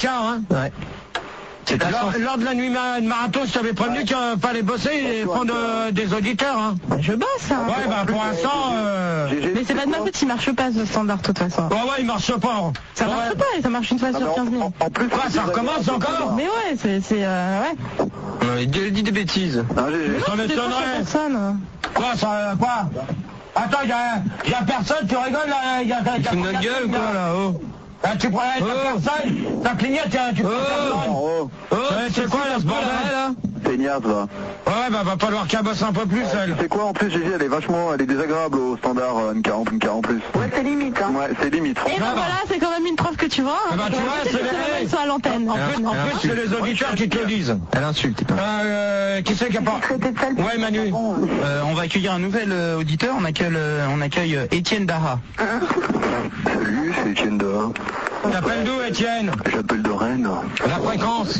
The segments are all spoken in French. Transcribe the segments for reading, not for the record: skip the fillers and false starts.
quart, hein. Ouais. Lors de la nuit de marathon, je t'avais prévenu qu'il fallait bosser et prendre des auditeurs, hein. Je bosse, hein. Ouais, bah pour l'instant... Mais c'est pas de ma faute, il marche pas ce standard de toute façon. Ouais, il marche pas. Ça marche pas, ça marche une fois sur 15 000. En plus, ça recommence encore. Mais ouais, ouais. Il dit des bêtises. Ça m'étonnerait. Quoi, ça, quoi? Attends, y a personne, tu rigoles là? Il fout notre gueule ou quoi là? Oh. Tu prends personne, ta clignote, tu prends c'est quoi là ce bordel là? Feignasse va. Ouais, bah va falloir qu'elle bosse un peu plus elle. C'est quoi en plus, Gigi, elle est désagréable au standard N40 en plus. Ouais, c'est limite, hein. Ouais, c'est limite. Et ben voilà, c'est quand même une preuve que tu vois. Bah tu vois, c'est sur à l'antenne. En plus, c'est les auditeurs qui te le disent. Elle insulte. Qui c'est qui a pas? Ouais, Manu. On va accueillir un nouvel auditeur. On accueille Étienne Daha. Salut, c'est Étienne Daha. T'appelles d'où, Étienne? J'appelle de Rennes. La fréquence?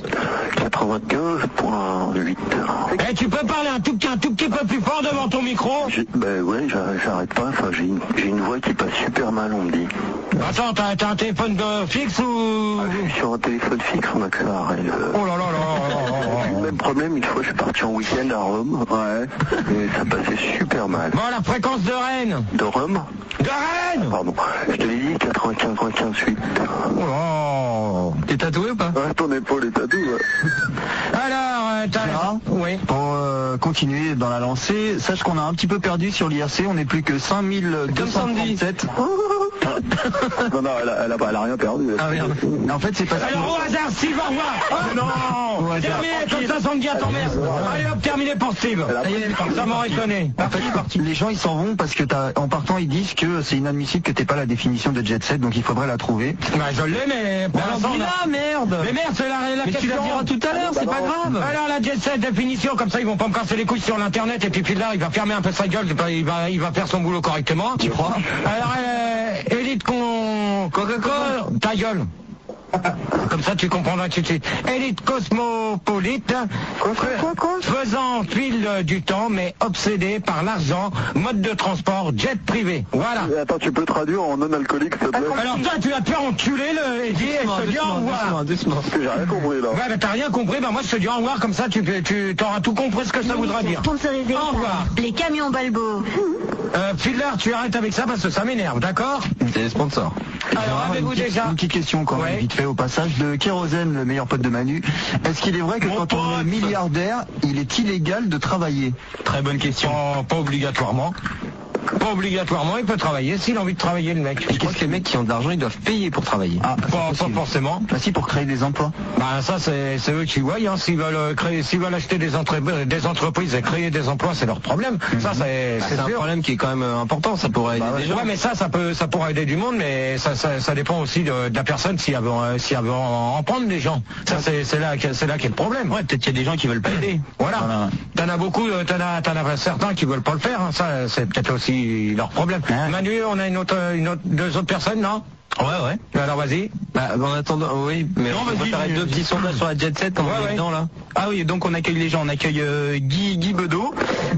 95.8. Eh, tu peux parler un tout petit peu plus fort devant ton micro? Ben ouais, j'arrête pas. Enfin, j'ai une voix qui passe super mal, on me dit. Attends, t'as un téléphone fixe ou... Je suis sur un téléphone fixe, on a que ça à Rennes. Oh là là là. Même problème, une fois je suis parti en week-end à Rome. Ouais. Et ça passait super mal. Bon, la fréquence de Rennes? De Rome? De Rennes? Pardon. Je te l'ai dit, 95.8. Oh. T'es tatoué ou pas? Ouais, ton épaule est tatouée. Ouais. Alors, Gérard, oui. Pour continuer dans la lancée, sache qu'on a un petit peu perdu sur l'IRC, on n'est plus que 5237. Non, elle a rien perdu. Ah merde. En fait, c'est pas ça. Alors, au hasard, Steve, au revoir. Oh, non. Terminé, comme ça, on me dit à ton mère. Allez hop, terminé pour Steve. Ça m'aurait étonné. En fait, les gens ils s'en vont parce que en partant ils disent que c'est inadmissible que t'aies pas la définition de jet set, donc il faudrait la trouver. Bah je l'ai, mais pour l'instant merde. Mais merde, c'est la Mais tu la diras tout à l'heure, c'est pas grave. Alors la jet set définition, comme ça ils vont pas me casser les couilles sur l'internet et puis là il va fermer un peu sa gueule, il va faire son boulot correctement. Tu crois? Alors élite Coca-Cola, ta gueule. Comme ça tu comprendras tout de suite. Élite cosmopolite, faisant fil du temps mais obsédé par l'argent, mode de transport, jet privé. Voilà. Attends, tu peux traduire en non-alcoolique, s'il te plaît? Alors toi tu vas te faire enculer le Eddie et je te dis au revoir. Parce que j'ai rien compris là. Ouais, mais t'as rien compris, bah moi je te dis au revoir, comme ça tu t'auras tout compris ce que ça voudra dire. Sponsorisé Au revoir. les camions Balbo. Fiddler, tu arrêtes avec ça parce que ça m'énerve, d'accord? C'est les sponsors. Alors avez-vous déjà... Une petite question quand même, vite fait au passage, de Kérosène, le meilleur pote de Manu. Est-ce qu'il est vrai que quand on est milliardaire, il est illégal de travailler? Très bonne question. Pas obligatoirement. Pas obligatoirement, il peut travailler s'il a envie de travailler le mec. Et qu'est-ce que les mecs qui ont de l'argent, ils doivent payer pour travailler? Ah, Pas forcément. Bah si, pour créer des emplois. Bah ça c'est eux qui voient, hein. S'ils veulent acheter des entreprises et créer des emplois, c'est leur problème. Ça c'est un problème qui est quand même important, ça pourrait aider des gens. Ouais, mais ça pourrait aider du monde, mais ça dépend aussi de la personne si elle veut en prendre des gens. Ça c'est là qu'est le problème. Ouais, peut-être qu'il y a des gens qui veulent pas aider. Voilà. T'en as beaucoup, t'en as certains qui veulent pas le faire, hein. Ça c'est peut-être aussi leur problème. Manu, on a deux autres personnes, non? Ouais. Alors vas-y. Bah, en attendant, oui, mais on va faire deux petits sondages sur la jet set comme on est dedans là. Ah oui, donc on accueille les gens, on accueille Guy Bedeau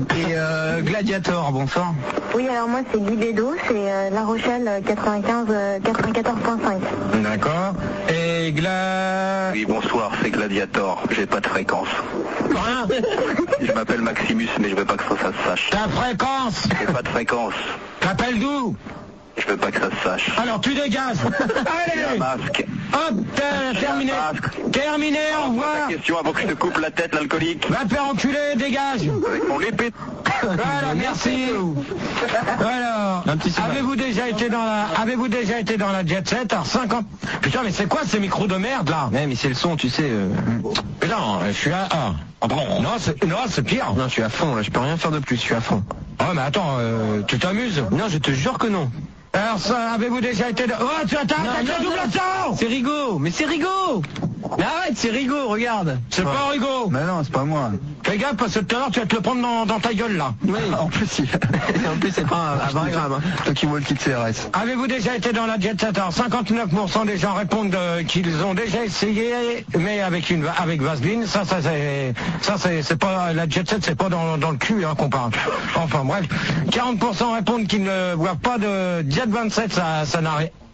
et Gladiator, bonsoir. Oui, alors moi c'est Guy Bedeau, c'est La Rochelle 94.5. D'accord. Et Oui, bonsoir, c'est Gladiator, j'ai pas de fréquence. Rien. Je m'appelle Maximus, mais je veux pas que ça se sache. Ta fréquence. J'ai pas de fréquence. T'appelles d'où? Je veux pas que ça se sache. Alors tu dégages. J'ai un Allez. masque. Hop, terminé. Terminé, au revoir. Ta question avant que je te coupe la tête, l'alcoolique. Va te faire enculer, dégage. Avec mon épée. Voilà, merci. Alors, avez-vous déjà été dans la jet set? Alors 50. Putain, mais c'est quoi ces micros de merde là? Ouais, mais c'est le son, tu sais. Mais non, je suis à 1. Ah bon? Non, c'est pire. Non, je suis à fond là, je peux rien faire de plus, je suis à fond. Oh mais attends, tu t'amuses? Non, je te jure que non. Alors ça, avez-vous déjà été... Oh, tu attends, t'as double sang. C'est Rigaud, mais c'est Rigaud. Mais arrête, c'est Rigaud, regarde. C'est pas Rigaud. Mais non, c'est pas moi. Fais gaffe, parce que tout à l'heure, tu vas te le prendre dans ta gueule, là. Oui. En plus, en plus, c'est pas à 20 grammes. Toi qui vois le kit CRS. Avez-vous déjà été dans la jet set? Alors, 59% des gens répondent qu'ils ont déjà essayé, mais avec Vaseline. Ça c'est pas, la jet set, c'est pas dans le cul, hein, qu'on parle. Enfin, bref. 40% répondent qu'ils ne boivent pas de jet 27,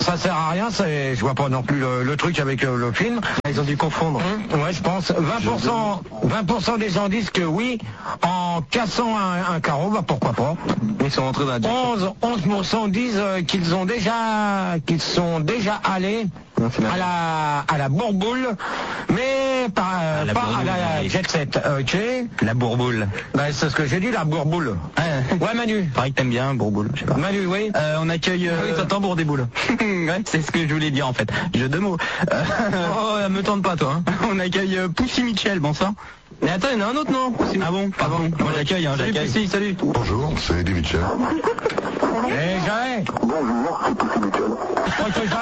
ça sert à rien, je vois pas non plus le truc avec le film. Ils ont dû confondre. Ouais, je pense. 20% des gens disent que oui, en cassant un carreau, bah pourquoi pas. Ils sont rentrés dans la 11% disent qu'ils sont déjà allés à la bourboule, mais pas à la jet set. Ok. La bourboule. Bah, c'est ce que j'ai dit, la bourboule. Ouais, Manu. Pareil que t'aimes bien bourboule, je sais pas. Manu, oui. On accueille. Oui, t'entends bourre des boules. Ouais, c'est ce que je voulais dire en fait. Jeu de mots. Oh, me tente pas toi. Hein. On accueille Poussy Mitchell, bon ça. Mais attends, il y en a un autre non? Ah bon, pardon. Moi j'accueille, Salut Poussy, salut. Bonjour, c'est Eddie Mitchell. J'arrête. Bonjour, c'est Poussy Mitchell.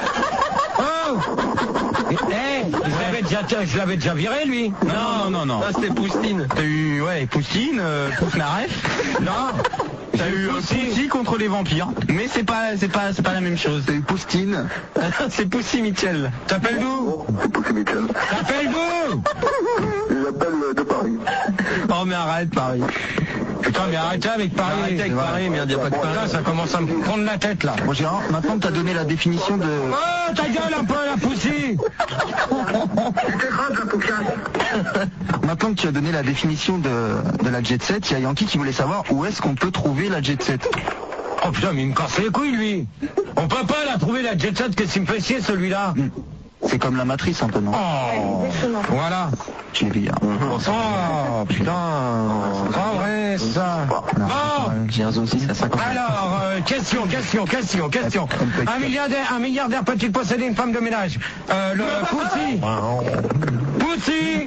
Je l'avais déjà viré lui. Non. Ça c'était Poustine. T'as eu, Poustine, Pousnaref. Non. T'as eu Poussy contre les vampires. Mais c'est pas la même chose. C'est Poustine. C'est Poussy Mitchell. T'appelles d'où? C'est Poussy Mitchell. T'appelles d'où? J'appelle de Paris. Oh mais arrête Paris. Putain, mais arrêtez avec Paris. Arrêtez avec Paris, merde, y a pas de Paris. Là, ça commence à me prendre la tête là. Bon Gérard, maintenant que t'as donné la définition de... Oh, ta gueule un peu la Poussy. Maintenant que tu as donné la définition de la jet set, il y a Yankee qui voulait savoir où est-ce qu'on peut trouver la jet set. Oh putain, mais il me casse les couilles lui. On peut pas la trouver la jet set, qu'est-ce qu'il me fait chier celui-là. C'est comme la matrice un peu, non? Oh, voilà. Tu l'as vu hier. Oh putain, pas vrai ça. Bon. J'ai un zone 6 à 50. Alors, question. Un milliardaire peut-il posséder une femme de ménage? Le Poussy. Poussy.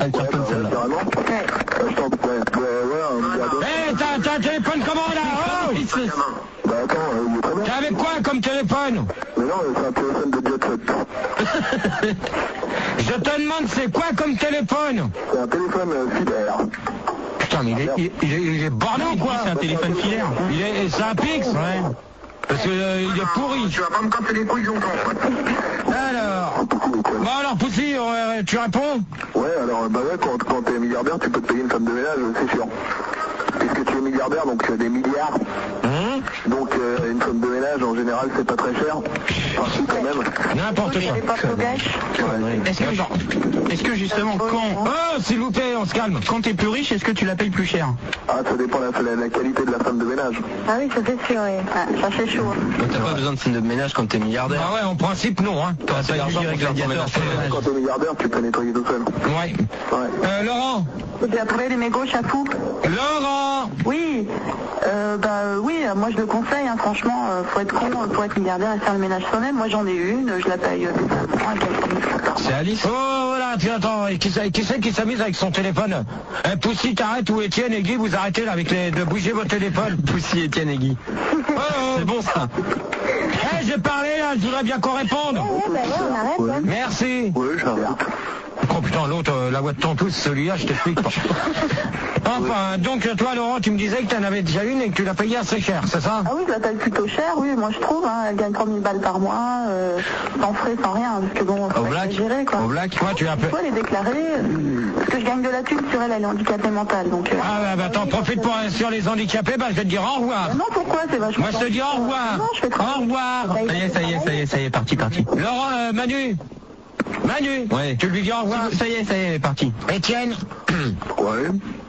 T'as un téléphone comment là? Oh, Bah attends, il est très bien. t'es avec quoi comme téléphone? Mais non, c'est un téléphone de jet set. Je te demande c'est quoi comme téléphone? C'est un téléphone filaire. Putain, mais il est borné ou quoi? C'est un téléphone filaire. C'est un Pix? Ouais. Parce que il est pourri. Tu vas pas me casser les couilles longtemps. Alors. Bon alors Poussy, tu réponds? Ouais, alors bah ouais, quand t'es milliardaire, tu peux te payer une femme de ménage, c'est sûr. Puisque tu es milliardaire, donc tu as des milliards. Donc une femme de ménage, en général, c'est pas très cher. Enfin, si, quand même. N'importe quoi. Est-ce que justement quand... Oh, s'il vous plaît, on se calme. Quand t'es plus riche, est-ce que tu la payes plus cher? Ah, ça dépend de la qualité de la femme de ménage. Ah oui, ça c'est sûr, oui. Ah, ça c'est chaud. Donc t'as pas besoin de femme de ménage quand t'es milliardaire. Ah ouais, en principe non. Hein. T'as assez d'argent pour faire Gladiateur. Quand t'es milliardaire, tu peux nettoyer tout seul. Ouais. Ouais. Laurent. Tu as trouvé les mégots chafou? Laurent. Oui. Oui, moi je le conseille, hein, franchement, faut être con pour être milliardaire et faire le ménage soi-même. Moi j'en ai une, je la paye C'est Alice. Oh voilà, tiens, attends, et qui c'est qui s'amuse avec son téléphone? Poussy, t'arrêtes, ou Étienne et Guy, vous arrêtez là avec de bouger votre téléphone. Poussy, Étienne et Guy. C'est bon ça. J'ai parlé là, je voudrais bien qu'on réponde. Ouais, on arrête, hein. Merci. Ouais, j'arrête. Oh putain, l'autre, la voix de tontou, celui-là, je t'explique pas. Enfin, donc toi Laurent, tu me disais que tu en avais déjà une et que tu l'as payée assez cher, c'est ça? Ah oui, je la paye plutôt cher, oui, moi je trouve, hein, elle gagne 3000 balles par mois, sans frais, sans rien, parce que bon, faut pas exagérer, quoi. Au black, quoi, tu as peu. Faut les déclarer, parce que je gagne de la thune sur elle, elle est handicapée mentale, donc... Ah bah t'en profites pour sur les handicapés, bah je vais te dire au revoir. Non, pourquoi? C'est vachement... Moi je te dis au revoir. Non, je fais Au revoir. Ça y est, parti. Laurent, Manu, Ouais. tu lui dis au revoir. Ça y est, elle est parti. Étienne. Ouais.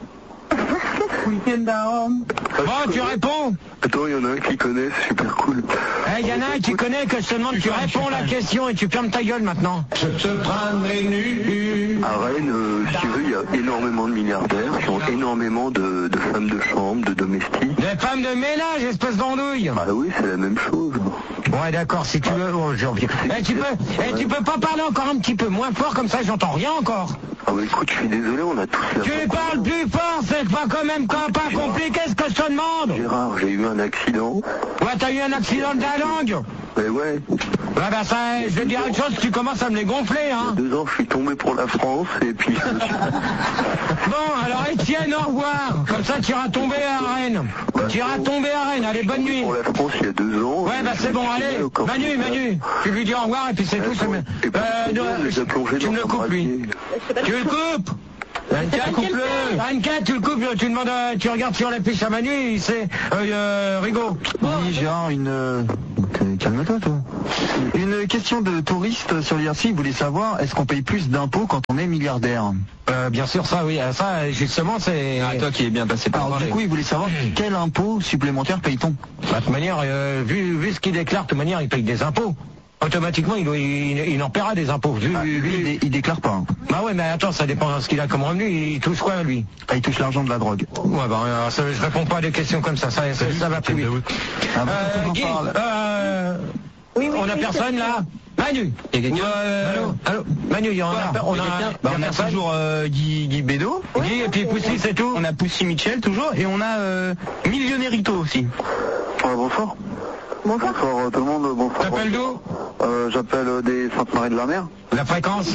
Bon, tu réponds. Attends, il y en a un qui connaît, c'est super cool. Il y en a un qui connaît que je te demande, tu réponds la question et tu fermes ta gueule maintenant. Je te prendrai nu. À Rennes, si tu veux, il y a énormément de milliardaires qui ont énormément de femmes de chambre, de domestiques. Des femmes de ménage, espèce d'andouille. Ah oui, c'est la même chose. Ouais, d'accord, si tu veux, j'en viens. Tu peux pas parler encore un petit peu moins fort, comme ça j'entends rien encore. Ah bah écoute, je suis désolé, on a tous la... Tu parles plus fort, c'est pas quand même pas compliqué ce que je te demande. Gérard, j'ai eu un accident. Ouais, t'as eu un accident de la langue. Mais ouais. Ouais, bah ça, je vais te dire une chose, tu commences à me les gonfler, hein. Il y a 2 ans, je suis tombé pour la France, et puis... Bon, alors Étienne, au revoir. Comme ça, tu iras tomber à Rennes. Tu iras tomber à Rennes, allez, bonne nuit. Pour la France, il y a 2 ans... Ouais, bah c'est bon, allez. Manu, tu lui dis au revoir, et puis c'est tout. Tu me le coupes, lui. Tu le coupes. Anka, tu le coupes, tu demandes, tu regardes sur la fiche à Manu, c'est Rigaud. Oui, Gérard, une Donc calme-toi, toi. Une question de touriste sur l'IRC, il voulait savoir, est-ce qu'on paye plus d'impôts quand on est milliardaire? Bien sûr, ça, oui. Ça, justement, c'est... Ah, toi qui es bien passé par Alors du coup, il voulait savoir quel impôt supplémentaire paye-t-on? Bah, de toute manière, vu ce qu'il déclare, de toute manière, il paye des impôts. Automatiquement, il en paiera des impôts. Il déclare pas. Hein. Bah ouais, mais attends, ça dépend de ce qu'il a comme revenu. Il touche quoi, lui? Il touche l'argent de la drogue. Ouais, bah, je réponds pas à des questions comme ça. Ça va plus vite. Guy, Oui, on a personne, là? Manu. Allô. Manu, il y en a. On a toujours Guy Bédo. Guy, et puis Poussy, c'est tout. On a Poussy Michel toujours, et on a Millionnairito aussi. Bonsoir. Bonsoir tout le monde, bonsoir. T'appelles d'où? J'appelle des Sainte-Marie-de-la-Mer. La fréquence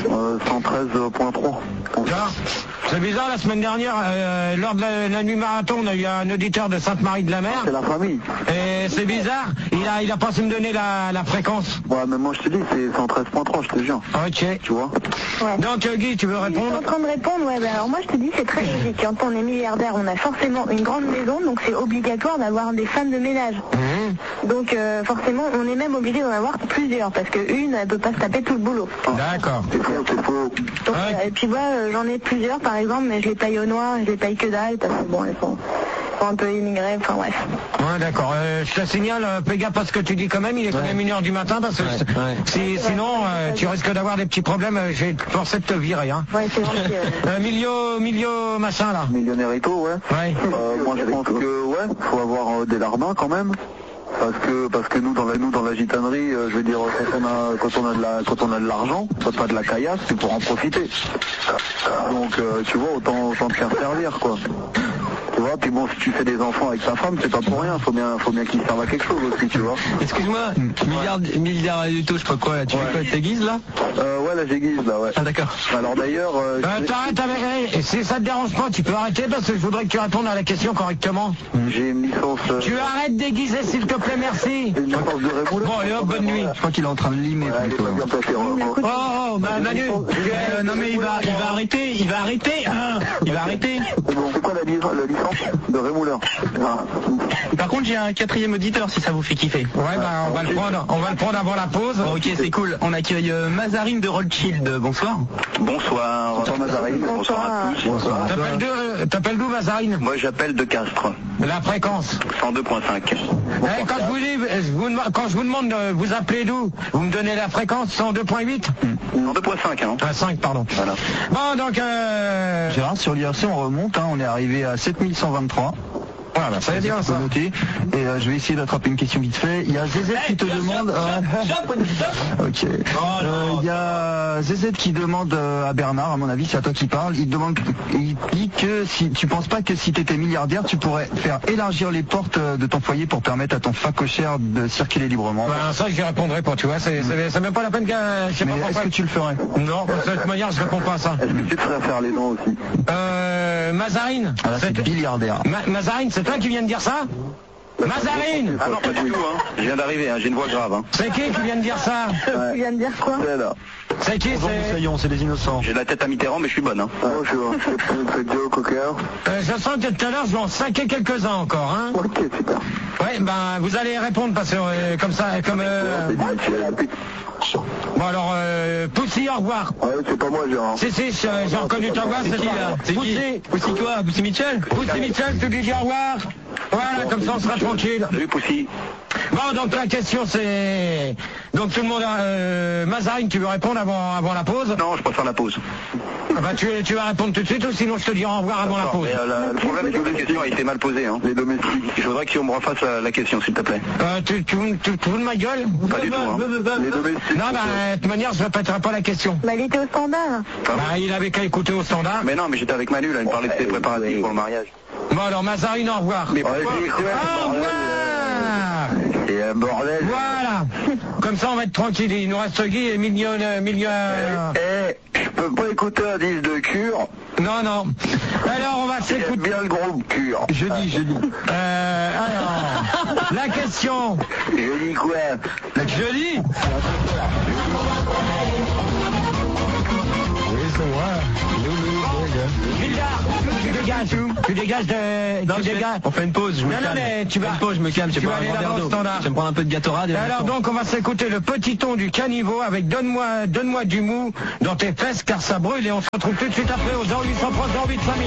113.3. C'est bizarre, la semaine dernière, lors de la nuit marathon, on a eu un auditeur de Sainte-Marie-de-la-Mer. C'est la famille. Et c'est bizarre, il a pas su me donner la fréquence. Ouais, mais moi je te dis, c'est 113.3, je te jure. Ok. Tu vois? Ouais. Donc Guy, tu veux répondre? Je suis en train de répondre, ouais, alors moi je te dis, c'est très logique. Quand on est milliardaire, on a forcément une grande maison, donc c'est obligatoire d'avoir des femmes de ménage. Donc forcément, on est même obligé d'en avoir plusieurs, parce qu'une, elle peut pas se taper tout le boulot. D'accord. C'est faux. Donc, et puis moi, j'en ai plusieurs par exemple, mais je les paye au noir, je les paye que dalle, parce que bon, elles sont un peu immigrées, enfin bref. Ouais, d'accord. Je te signale, fais gaffe à ce que tu dis quand même, il est quand même 1h du matin, parce que sinon, tu risques d'avoir des petits problèmes, je vais te forcer de te virer. Hein. Ouais, c'est gentil. Milio machin là. Millionnairito, ouais. Ouais. Moi je pense que, ouais, faut avoir des larbins quand même. Parce que nous dans la gitanerie, je veux dire, quand on a de l'argent, pas de la caillasse, c'est pour en profiter. Donc tu vois, autant te faire servir quoi. Tu vois, puis bon, si tu fais des enfants avec ta femme, c'est pas pour rien, faut bien qu'ils servent à quelque chose aussi, tu vois. Excuse-moi, milliardairito, je sais pas quoi, là, tu fais quoi, t'aiguises là? Ouais, là j'aiguise là, ouais. Ah d'accord. Alors d'ailleurs... T'arrêtes avec... si ça te dérange pas, tu peux arrêter parce que je voudrais que tu répondes à la question correctement. J'ai une licence... Tu arrêtes déguiser s'il te plaît, merci. Une licence de rémouleur. Bon, et hop, bonne nuit. Je crois qu'il est en train de limer plutôt. Manu. Non mais il va arrêter. Bon, c'est quoi la licence de rémouleur? Par contre, j'ai un 4e auditeur si ça vous fait kiffer. Ouais, bah on va le prendre avant la pause. Bon, ok, c'est cool. On accueille Mazarine de Rothschild. Bonsoir. Bonsoir Mazarine. Bonsoir à tous. Bonsoir. T'appelles d'où, Mazarine? Moi j'appelle de Castres. La fréquence 102.5. Quand je vous demande de vous appeler d'où, vous me donnez la fréquence 102.8? 102.5 hein. 5 pardon. Voilà. Bon donc Gérard, sur l'IRC on remonte, hein, on est arrivé à 7123. Voilà, ça veut dire ça. Noter. Et je vais essayer d'attraper une question vite fait. Il y a ZZ qui te demande... Ok. Il y a ZZ qui demande à Bernard, à mon avis, c'est à toi qui parle. Il dit que si tu penses pas que si tu étais milliardaire, tu pourrais faire élargir les portes de ton foyer pour permettre à ton facochère de circuler librement. Ben, ça, je répondrai pas, tu vois. C'est même pas la peine que... Mais est-ce que tu le ferais? Non, de toute manière, je réponds pas à ça. Est-ce que tu te ferais faire les dents aussi? Mazarine. Ah là, c'est milliardaire. Mazarine, c'est toi qui viens de dire ça? Mazarine! Ah non, pas du tout, hein. Je viens d'arriver, hein. J'ai une voix grave, hein. C'est qui vient de dire ça? Tu viens de dire quoi? C'est là. C'est qui? C'est des innocents. J'ai la tête à Mitterrand, mais je suis bonne, hein. Bonjour, c'est Joe Cocker. Je sens que tout à l'heure, je vais en saquer quelques-uns encore, hein. Ok, super. Ouais, ben, vous allez répondre parce que, comme ça, comme... Bon alors, Poussy, au revoir. Ouais, c'est pas moi, Gérard. Si, j'ai reconnu ta voix, c'est qui là? C'est Poussy. Poussy quoi? Poussy Michel? Poussy Michel, tu lui dis au revoir. Voilà, comme ça on sera tranquille. Salut, Poussy. Bon, donc la question c'est... Donc tout le monde... Mazarine, tu veux répondre avant la pause? Non, je préfère la pause. Ah bah, tu vas répondre tout de suite ou sinon je te dirai au revoir avant la pause. Mais, le problème c'est que la question a été mal posée, hein. Les domestiques. Je voudrais qu'on me refasse la question, s'il te plaît. Tu veux de ma gueule? Pas du tout, hein. Les domestiques. Non, bah, de toute manière, je répéterai pas la question. Bah, il était au standard. Bah, il avait qu'à écouter au standard. Mais non, mais j'étais avec Manu, là, il me parlait de ses préparatifs pour le mariage. Bon, alors, Mazarine, au revoir. Mais au revoir! C'est un bordel. Voilà. Comme ça, on va être tranquille. Il nous reste Guy et milieu... Je peux pas écouter un disque de Cure. Non. Alors, on va s'écouter... J'aime bien le groupe Cure. Jeudi. Alors, la question... Jeudi quoi? Jeudi? Oui, c'est moi. Milliard. tu dégages de... Non, on fait une pause, je me calme. Mais tu vas... Une pause, je me calme, je vais aller là-bas au standard. Je vais me prendre un peu de Gatorade. Alors donc, on va s'écouter le petit ton du caniveau avec Donne-moi du mou dans tes fesses car ça brûle et on se retrouve tout de suite après au 0803 08 5000.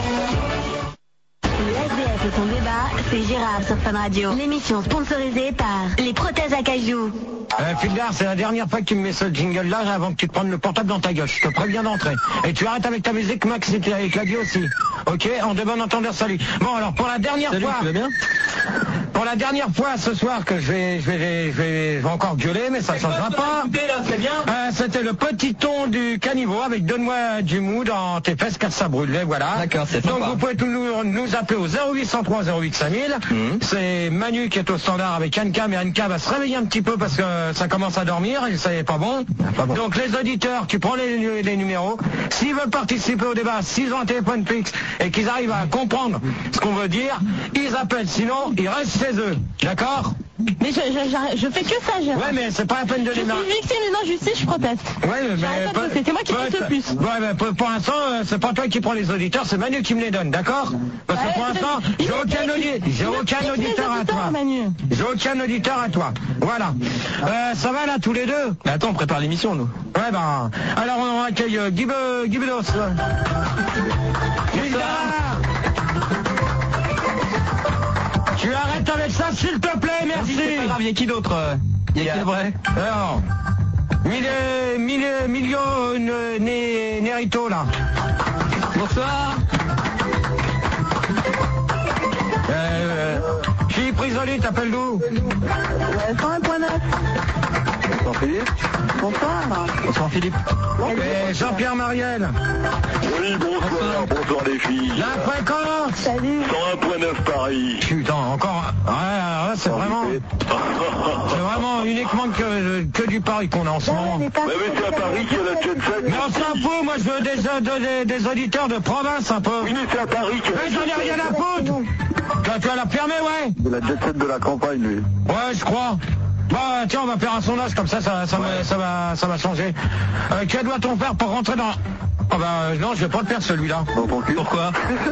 Le SDF et son débat, c'est Gérard sur Fun Radio. L'émission sponsorisée par les prothèses à cajou. Fildar, c'est la dernière fois que tu me mets ce jingle-là avant que tu te prennes le portable dans ta gueule. Je te préviens d'entrer. Et tu arrêtes avec ta musique, Max, et avec la vie aussi. Ok, en de bon entendeur, salut. Bon, alors, pour la dernière fois... Tu vas bien ? Pour la dernière fois ce soir que je vais encore gueuler, mais ça ne changera pas. C'était le petit ton du caniveau avec Donne-moi du mou dans tes fesses car ça brûle. Voilà. D'accord, c'est donc sympa. vous pouvez nous appeler au 0803 08 5000. C'est Manu qui est au standard avec Anka, mais Anka va se réveiller un petit peu parce que ça commence à dormir et ça n'est pas bon. Donc les auditeurs, tu prends les numéros. S'ils veulent participer au débat, s'ils ont un téléphone fixe et qu'ils arrivent à comprendre ce qu'on veut dire, ils appellent. Sinon, ils restent chez eux. D'accord ? Mais je fais que ça, Gérard. Ouais, mais c'est pas la peine de Je démarrer. suis victime d'une injustice, je proteste. Ouais, mais c'est moi qui proteste le plus. Ouais, mais pour l'instant, c'est pas toi qui prends les auditeurs, c'est Manu qui me les donne, d'accord ? Parce que pour l'instant, j'ai aucun auditeur à toi. J'ai aucun auditeur à toi. Voilà. Ça va là, tous les deux ? Mais attends, on prépare l'émission, nous. Ouais, ben. Alors, on accueille Guy Bedos. Tu arrêtes avec ça, s'il te plaît, merci. C'est pas grave, il y a qui d'autre ? Il y a qui vrai ? Alors, Milio Nerito, là. Bonsoir. Philippe Risoli, t'appelles d'où ? 101.9. Jean-Philippe ? Bonsoir. Bonsoir Philippe. Et Jean-Pierre Mariel. Oui, bonsoir les filles. La fréquence. Salut. 101.9 Paris. Putain, encore. Ouais, c'est vraiment uniquement que du Paris qu'on a en ce moment. Mais c'est à Paris qu'il y a la jet set. Mais on s'en fout, moi je veux des auditeurs de province un peu. Oui, mais c'est à Paris qu'il y a Mais j'en ai rien à foutre. Tu vas la fermer, ouais. C'est la jet set de la campagne, lui. Ouais, je crois. Bah tiens, on va faire un sondage comme ça va changer. Que doit-on faire pour rentrer dans... Oh bah non, je vais pas le faire celui-là. Pourquoi ?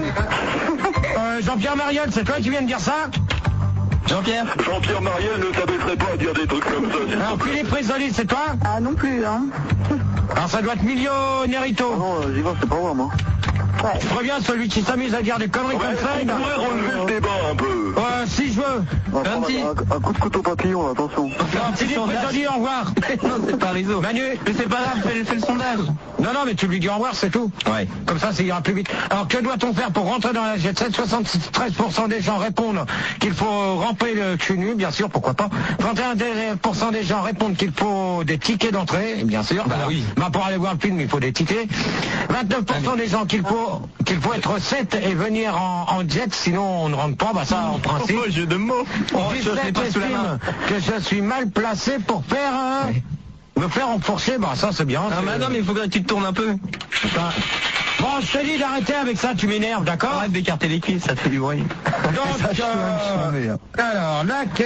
Jean-Pierre Mariel, c'est toi qui viens de dire ça ? Jean-Pierre Mariel ne s'abaisserait pas à dire des trucs comme ça. Alors Philippe Risoli, c'est toi ? Ah non plus, hein. Alors ça doit être Milio Nerito. Non, j'y vais, c'est pas moi, moi. Ouais. Je préviens celui qui s'amuse à dire des conneries comme ça. On pourrait relever le débat un peu. Si je veux. Un coup de couteau papillon, attention. Alors, Philippe Risoli, au revoir. Non, c'est pas Rizzo. Manu, Mais c'est pas grave, fais le sondage. Non, mais tu lui dis au revoir, c'est tout. Ouais. Comme ça ira plus vite. Alors, que doit-on faire pour rentrer dans la jet set ? 73% des gens répondent qu'il faut ramper le cul nu, bien sûr, pourquoi pas. 31% des gens répondent qu'il faut des tickets d'entrée, bien sûr. Bah oui. Bah, pour aller voir le film, il faut des tickets. 29% des gens qu'il faut être 7 et venir en jet, sinon on ne rentre pas. Bah ça, en principe. Oh, jeu de mots. 17 estiment que je suis mal placé pour faire me faire enfourcher. Bah ça, c'est bien. Ah, mais non, mais il faudrait que tu te tournes un peu. Bon, je te dis d'arrêter avec ça, tu m'énerves, d'accord ? Arrête d'écarter les cuisses, ça te fait du bruit. Donc, alors,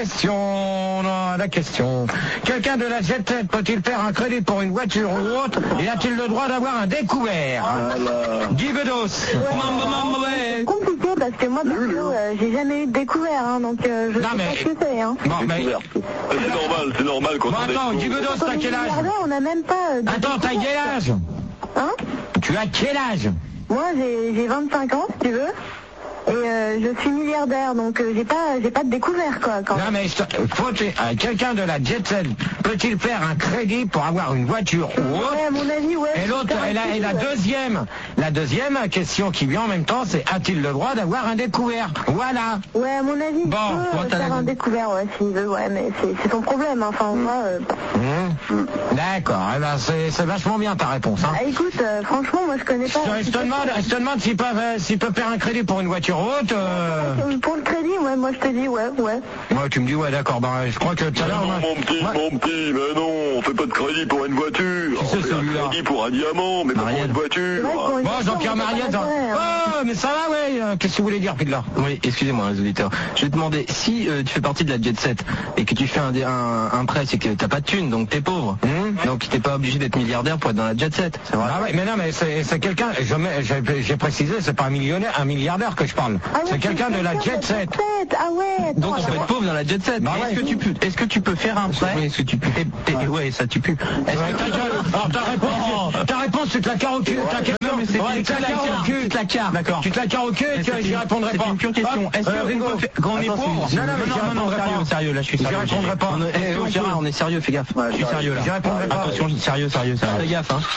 la question. Quelqu'un de la jet set peut-il faire un crédit pour une voiture ou autre et a-t-il le droit d'avoir un découvert ? Guy Bedos. Compliqué parce que moi, perso, j'ai jamais eu de découvert, hein, donc je sais pas ce que c'est. Hein. Bon, mais... C'est normal quand Bon, on est... attends, Guy Bedos, t'as quel âge ? On n'a même pas... Attends, t'as quel âge ? Hein ? Tu as quel âge ? Moi, j'ai 25 ans, si tu veux. Et je suis milliardaire, donc j'ai pas de découvert, quoi. Quand non, mais quelqu'un de la jet set peut-il faire un crédit pour avoir une voiture ou autre ? Ouais, à mon avis, ouais. Et l'autre, et la deuxième question qui vient en même temps, c'est a-t-il le droit d'avoir un découvert ? Voilà. Ouais, à mon avis, il bon, peut faire un découvert, ouais, s'il veut, ouais, mais c'est son problème, hein. Enfin, moi... D'accord, eh ben, c'est vachement bien ta réponse, hein. Ah, écoute, franchement, moi je connais pas... Je te demande s'il peut faire un crédit pour une voiture haute. Pour le crédit, ouais, moi je te dis, ouais. Ouais, tu me dis, ouais, d'accord, bah, je crois que tout à l'heure... Non, mon petit, mais non, on fait pas de crédit pour une voiture. C'est on fait un crédit pour un diamant, mais pas pour une voiture. Bon, Jean-Pierre Mariel... Oh, mais ça va, ouais, qu'est-ce que vous voulez dire, Pidler ? Oui, excusez-moi, les auditeurs. Je vais te demander, si tu fais partie de la jet set et que tu fais un prêt, c'est que t'as pas de thune, donc t'es pauvre. Donc t'es pas obligé d'être milliardaire pour être dans la jet set, c'est vrai. Ah ouais, mais non, mais c'est quelqu'un, j'ai précisé, c'est pas un millionnaire, un milliardaire que je parle. Ah ouais, c'est quelqu'un de la jet set. Ah ouais. Donc on peut être pauvre dans la jet set. Bah Mais ouais. est-ce que tu peux faire un prêt? Est-ce que tu peux? Ouais, ça tu pues. Ta gueule. Alors ta réponse, tu te la carres au cul. Ta question, Non, mais c'est tu te la carres au cul. Tu te la carres, d'accord. Tu te la carres au cul et j'y répondrai pas. C'est une pure question. Est-ce qu'on peut faire, quand on est pauvre? Non, sérieux, là je suis sérieux. J'y répondrai pas. Gérard, on est sérieux, fais gaffe. Je suis sérieux là. J'y répondrai pas. Attention, sérieux. Fais gaffe, hein.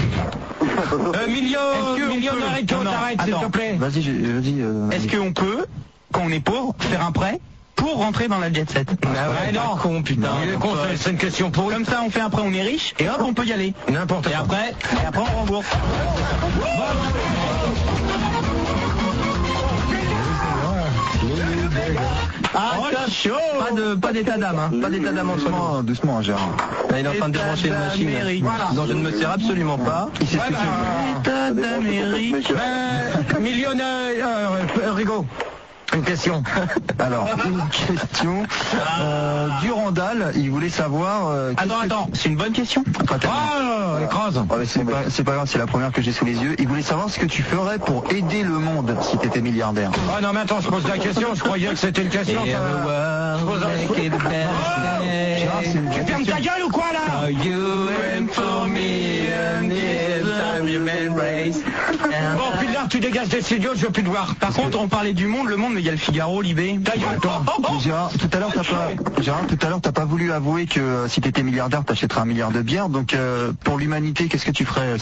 Millionnaire, t'arrêtes, s'il te plaît. Vas-y. Est-ce qu'on peut, quand on est pauvre, faire un prêt pour rentrer dans la jet set? Ouais, non. Con, putain. Il est con, c'est une question pour Comme ça, on fait un prêt, on est riche, et hop, on peut y aller. n'importe Et quoi. après, on rembourse. Pas d'état d'âme, hein. Pas d'état d'âme en ce moment. Doucement, Gérard. Là, il est en train de débrancher une machine. Voilà. dont je ne me sers absolument pas. Il sait ce que c'est. État d'Amérique. Millionnaire, Rigaud. Une question. Alors, une question. Durandal, il voulait savoir... Attends, c'est une bonne question. Écrase. C'est pas grave, c'est la première que j'ai sous les yeux. Il voulait savoir ce que tu ferais pour aider le monde si tu étais milliardaire. Ah non, mais attends, je pose la question, je croyais que c'était une question. Tu fermes ta gueule ou quoi là? Bon, puis là, tu dégages des studios, je veux plus te voir. Par contre, on parlait du monde, le monde, mais il y a le Figaro, Libé. Ta gueule, toi. Gérard, tout à l'heure, t'as pas voulu avouer que si t'étais milliardaire, t'achèterais 1 milliard de bières. Donc, pour l'humanité, qu'est-ce que tu ferais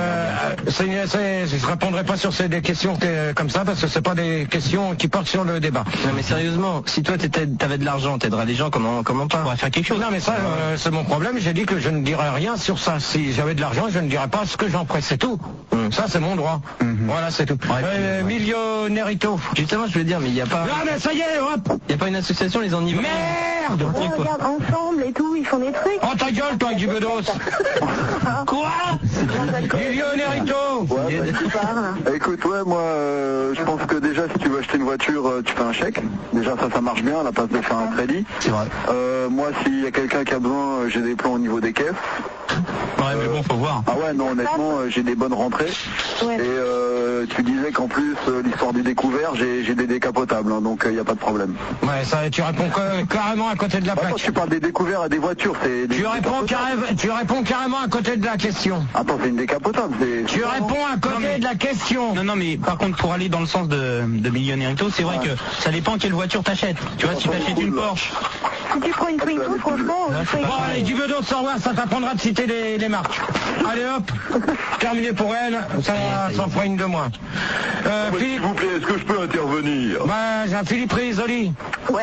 je répondrai pas sur des questions comme ça parce que c'est pas des questions qui portent sur le débat. Non, mais sérieusement, si toi t'avais de l'argent, t'aiderais les gens, comment pas? On pourrait faire quelque chose. Non, mais ça, c'est mon problème. J'ai dit que je ne dirais rien sur ça. Si j'avais de l'argent, je ne dirais pas ce que j'en ferais. C'est tout. Ça, c'est mon droit. Voilà, c'est tout. Millionnairito. Justement, je voulais dire, mais il n'y a pas... Ah, mais ça y est, hop. Il n'y a pas une association, les enivres. Merde. Ouais, regarde, ensemble et tout, ils font des trucs. Oh, ta gueule, toi, avec du bedos. Quoi? Millionnairito. Ouais, écoute, moi, je pense que déjà, si tu veux acheter une voiture, tu fais un chèque. Déjà, ça marche bien, à la place de faire un crédit. C'est vrai. Moi, s'il y a quelqu'un qui a besoin, j'ai des plans au niveau des caisses. Ouais, mais bon, faut voir. Ah ouais, non, honnêtement, j'ai des bonnes rentrées. Ouais. Et tu disais qu'en plus, l'histoire du découvert, j'ai des décapotables, hein, donc il n'y a pas de problème. Ouais, ça, tu réponds carrément à côté de la Attends, plaque. tu parles des découverts à des voitures, c'est... Tu réponds carrément à côté de la question. Attends, c'est une décapotable, c'est... Tu réponds à côté de la question. Non, mais par contre, pour aller dans le sens de Millionnairito, c'est vrai que ça dépend quelle voiture t'achètes. Tu vois, si t'achètes une Porsche... Si tu prends une Twingo, franchement... Bon, allez, du bedos sans voir, ça t'apprendra de citer les marques. Allez, hop. Terminé pour elle. Ça s'en fera une de moins. S'il Philippe... vous plaît, est-ce que je peux intervenir? J'ai un Philippe Risoli. Ouais.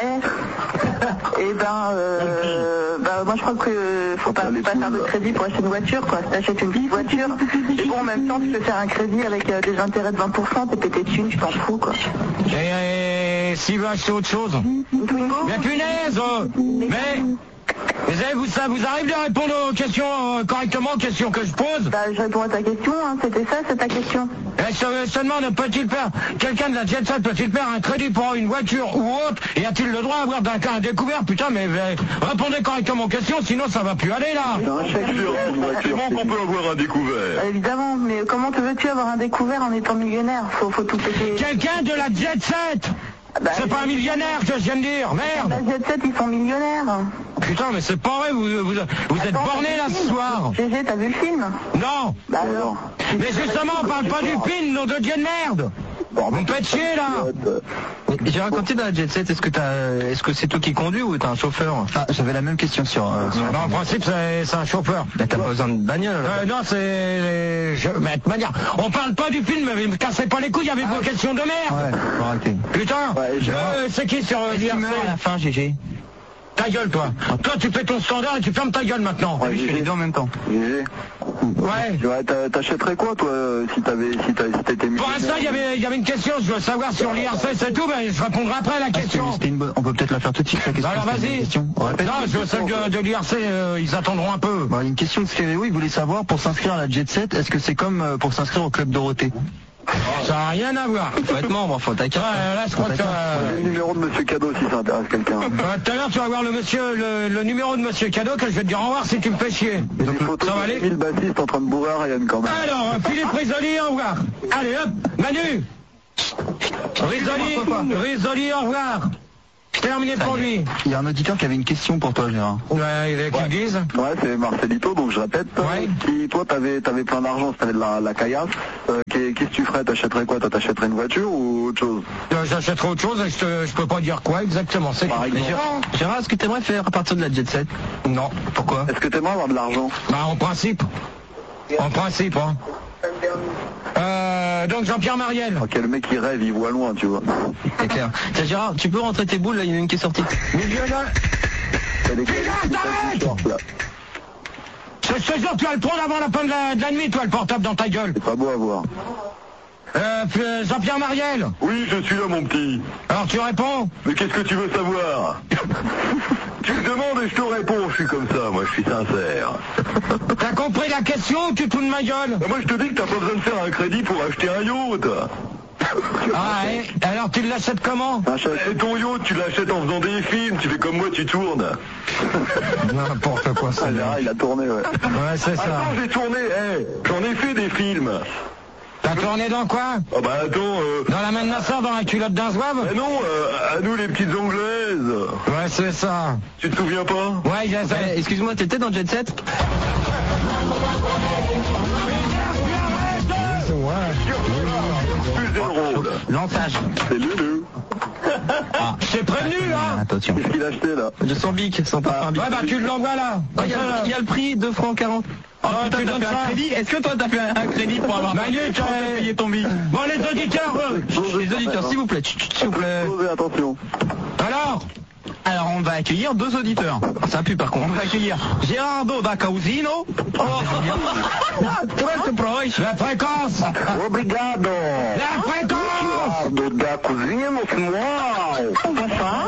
Et moi je crois que faut pas faire de crédit pour acheter une voiture, quoi. Si t'achètes une petite voiture, et bon, en même temps, tu peux faire un crédit avec des intérêts de 20%, t'es pété dessus, tu t'en fous, quoi. Et s'il veut acheter autre chose? Une Twingo? Mais punaise! Mais... Ça vous arrive de répondre aux questions correctement, aux questions que je pose? Je réponds à ta question, hein. C'était ça, c'est ta question. Je te demande, peut-il faire, quelqu'un de la jet set peut-il faire un crédit pour une voiture ou autre? Et a-t-il le droit d'avoir un découvert? Putain, mais répondez correctement aux questions, sinon ça va plus aller là. Comment qu'on peut avoir un découvert? Évidemment, mais comment veux-tu avoir un découvert en étant millionnaire? Faut tout péter. Quelqu'un de la jet set! C'est pas un millionnaire que je viens de dire, merde! La jet set, ils sont millionnaires. Putain, mais c'est pas vrai, vous êtes borné là ce soir. GG, t'as vu le film? Non. Alors. Mais justement, on parle pas du film, nom de Dieu de merde. Vous me faites chier là. J'ai raconté dans la jet set, est-ce que c'est toi qui conduis ou t'as un chauffeur? J'avais la même question sur... Non, en principe, c'est un chauffeur. T'as pas besoin de bagnole. Non, c'est... Mais de manière, on parle pas du film, mais me cassez pas les couilles avec vos questions de merde. Ouais, faut arrêter. Putain, c'est qui sur l'IRC à la fin, GG. Ta gueule, toi. Toi, tu fais ton standard et tu fermes ta gueule maintenant. Je fais les deux en même temps. Ouais. T'achèterais quoi, toi, si t'étais Pour l'instant, il y avait une question, je veux savoir sur l'IRC, c'est tout, mais je répondrai après à la question. On peut peut-être la faire tout de suite, la question. Alors vas-y. Non, je veux celle de l'IRC, ils attendront un peu. Il y a une question de Stéréo, il voulait savoir, pour s'inscrire à la Jet Set, est-ce que c'est comme pour s'inscrire au Club Dorothée? Ça n'a rien à voir. Faut être membre, faut t'accueillir. Là, je crois que Le numéro de Monsieur Cadeau si ça intéresse quelqu'un. tout à l'heure, tu vas voir le numéro de Monsieur Cadeau que je vais te dire au revoir si tu me fais chier. Et des photos Ça va aller de 1000 bassistes en train de bourrer à Ryan quand même. Alors, Philippe Risoli, au revoir. Allez, hop, Manu. Risoli, au revoir. Terminé pour lui. Il y a un auditeur qui avait une question pour toi, Gérard. Ouais, il est qui disent. Ouais, c'est Marcelito, donc je répète. Ouais. Si toi t'avais plein d'argent, si t'avais de la caillasse, qu'est-ce que tu ferais? T'achèterais quoi? T'achèterais une voiture ou autre chose? J'achèterai autre chose, je peux pas dire quoi exactement. C'est Par exemple. Gérard, est-ce que t'aimerais faire à partir de la Jet Set? Non. Pourquoi? Est-ce que t'aimerais avoir de l'argent? Bah, en principe. Hein. Donc Jean-Pierre Mariel. Ok, le mec il rêve, il voit loin, tu vois. C'est clair. Tiens, Gérard, tu peux rentrer tes boules, là, il y en a une qui est sortie. Milieu de... T'as des Arrête là. Je te jure, tu as le trône avant la fin de la nuit, toi, le portable dans ta gueule. C'est pas beau à voir. Jean-Pierre Mariel. Oui, je suis là, mon petit. Alors tu réponds? Mais qu'est-ce que tu veux savoir? Tu me demandes et je te réponds, je suis comme ça, moi, je suis sincère. T'as compris la question ou tu te fous de ma gueule? Moi, je te dis que t'as pas besoin de faire un crédit pour acheter un yacht. Ah, alors tu l'achètes comment? Et ton yacht, tu l'achètes en faisant des films, tu fais comme moi, tu tournes. N'importe quoi, ça. Il a tourné, ouais. Ouais, c'est ça. Attends, j'ai tourné, j'en ai fait des films. T'as tourné dans quoi? Ah bah attends, Dans la main de ma soeur, dans la culotte d'un zouave? mais non, à nous les petites anglaises. Ouais, c'est ça. Tu te souviens pas? Ouais, j'ai ça. Excuse-moi, t'étais dans Jet Set? Plus des rôles. Lançage. C'est Lulu. C'est prévenu, hein? Attention. Qu'est-ce qu'il a acheté là? De son bic, son parfum bic. Ouais, bah tu l'envoies là. Il y a le prix, 2 francs 40. Oh, putain, tu t'as donnes fait un ça. crédit? Est-ce que toi t'as fait un crédit pour avoir Manu, tu as payé ton bic? Bon, les auditeurs, Les auditeurs, s'il vous plaît, s'il vous plaît. Posez attention. Alors, on va accueillir 2 auditeurs. Ça pue par contre. On va accueillir Gerardo da Causino. la fréquence. Obrigado. La fréquence. Da cozinha, wow. Bonsoir.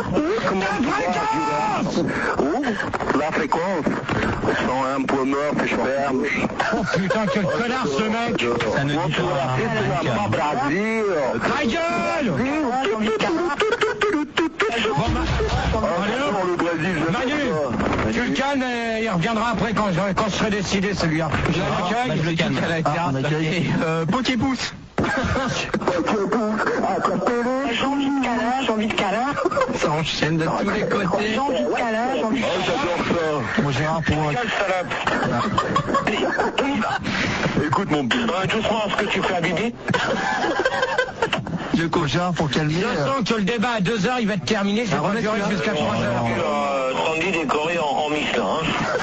La fréquence. Sont un peu morts, je ferme. Oh putain, quel connard ce mec. Ça ne dit pas. Brasil. Ta gueule. Le Brésil, je Manu, tu le calmes et il reviendra après quand je serai décidé celui-là. Je l'accueille. Je le calme. On accueille. Poképousse. J'ai envie de câlin. Ça enchaîne de tous les côtés. J'ai envie de câlin. Oh, j'adore ça. Bon, Gérard, pour... Écoute, mon petit. Tu crois ce que tu fais à Bibi? Gérard, pour calmer... Je sens que le débat à 2h, il va être terminé. Je vais durer jusqu'à 3h. Tanguy décoré en Michelin.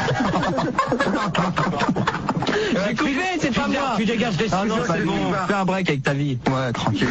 J'ai coupé, c'est pas moi. Tu dégages des Ah non, studios, c'est bon. Fais un break avec ta vie. Ouais, tranquille.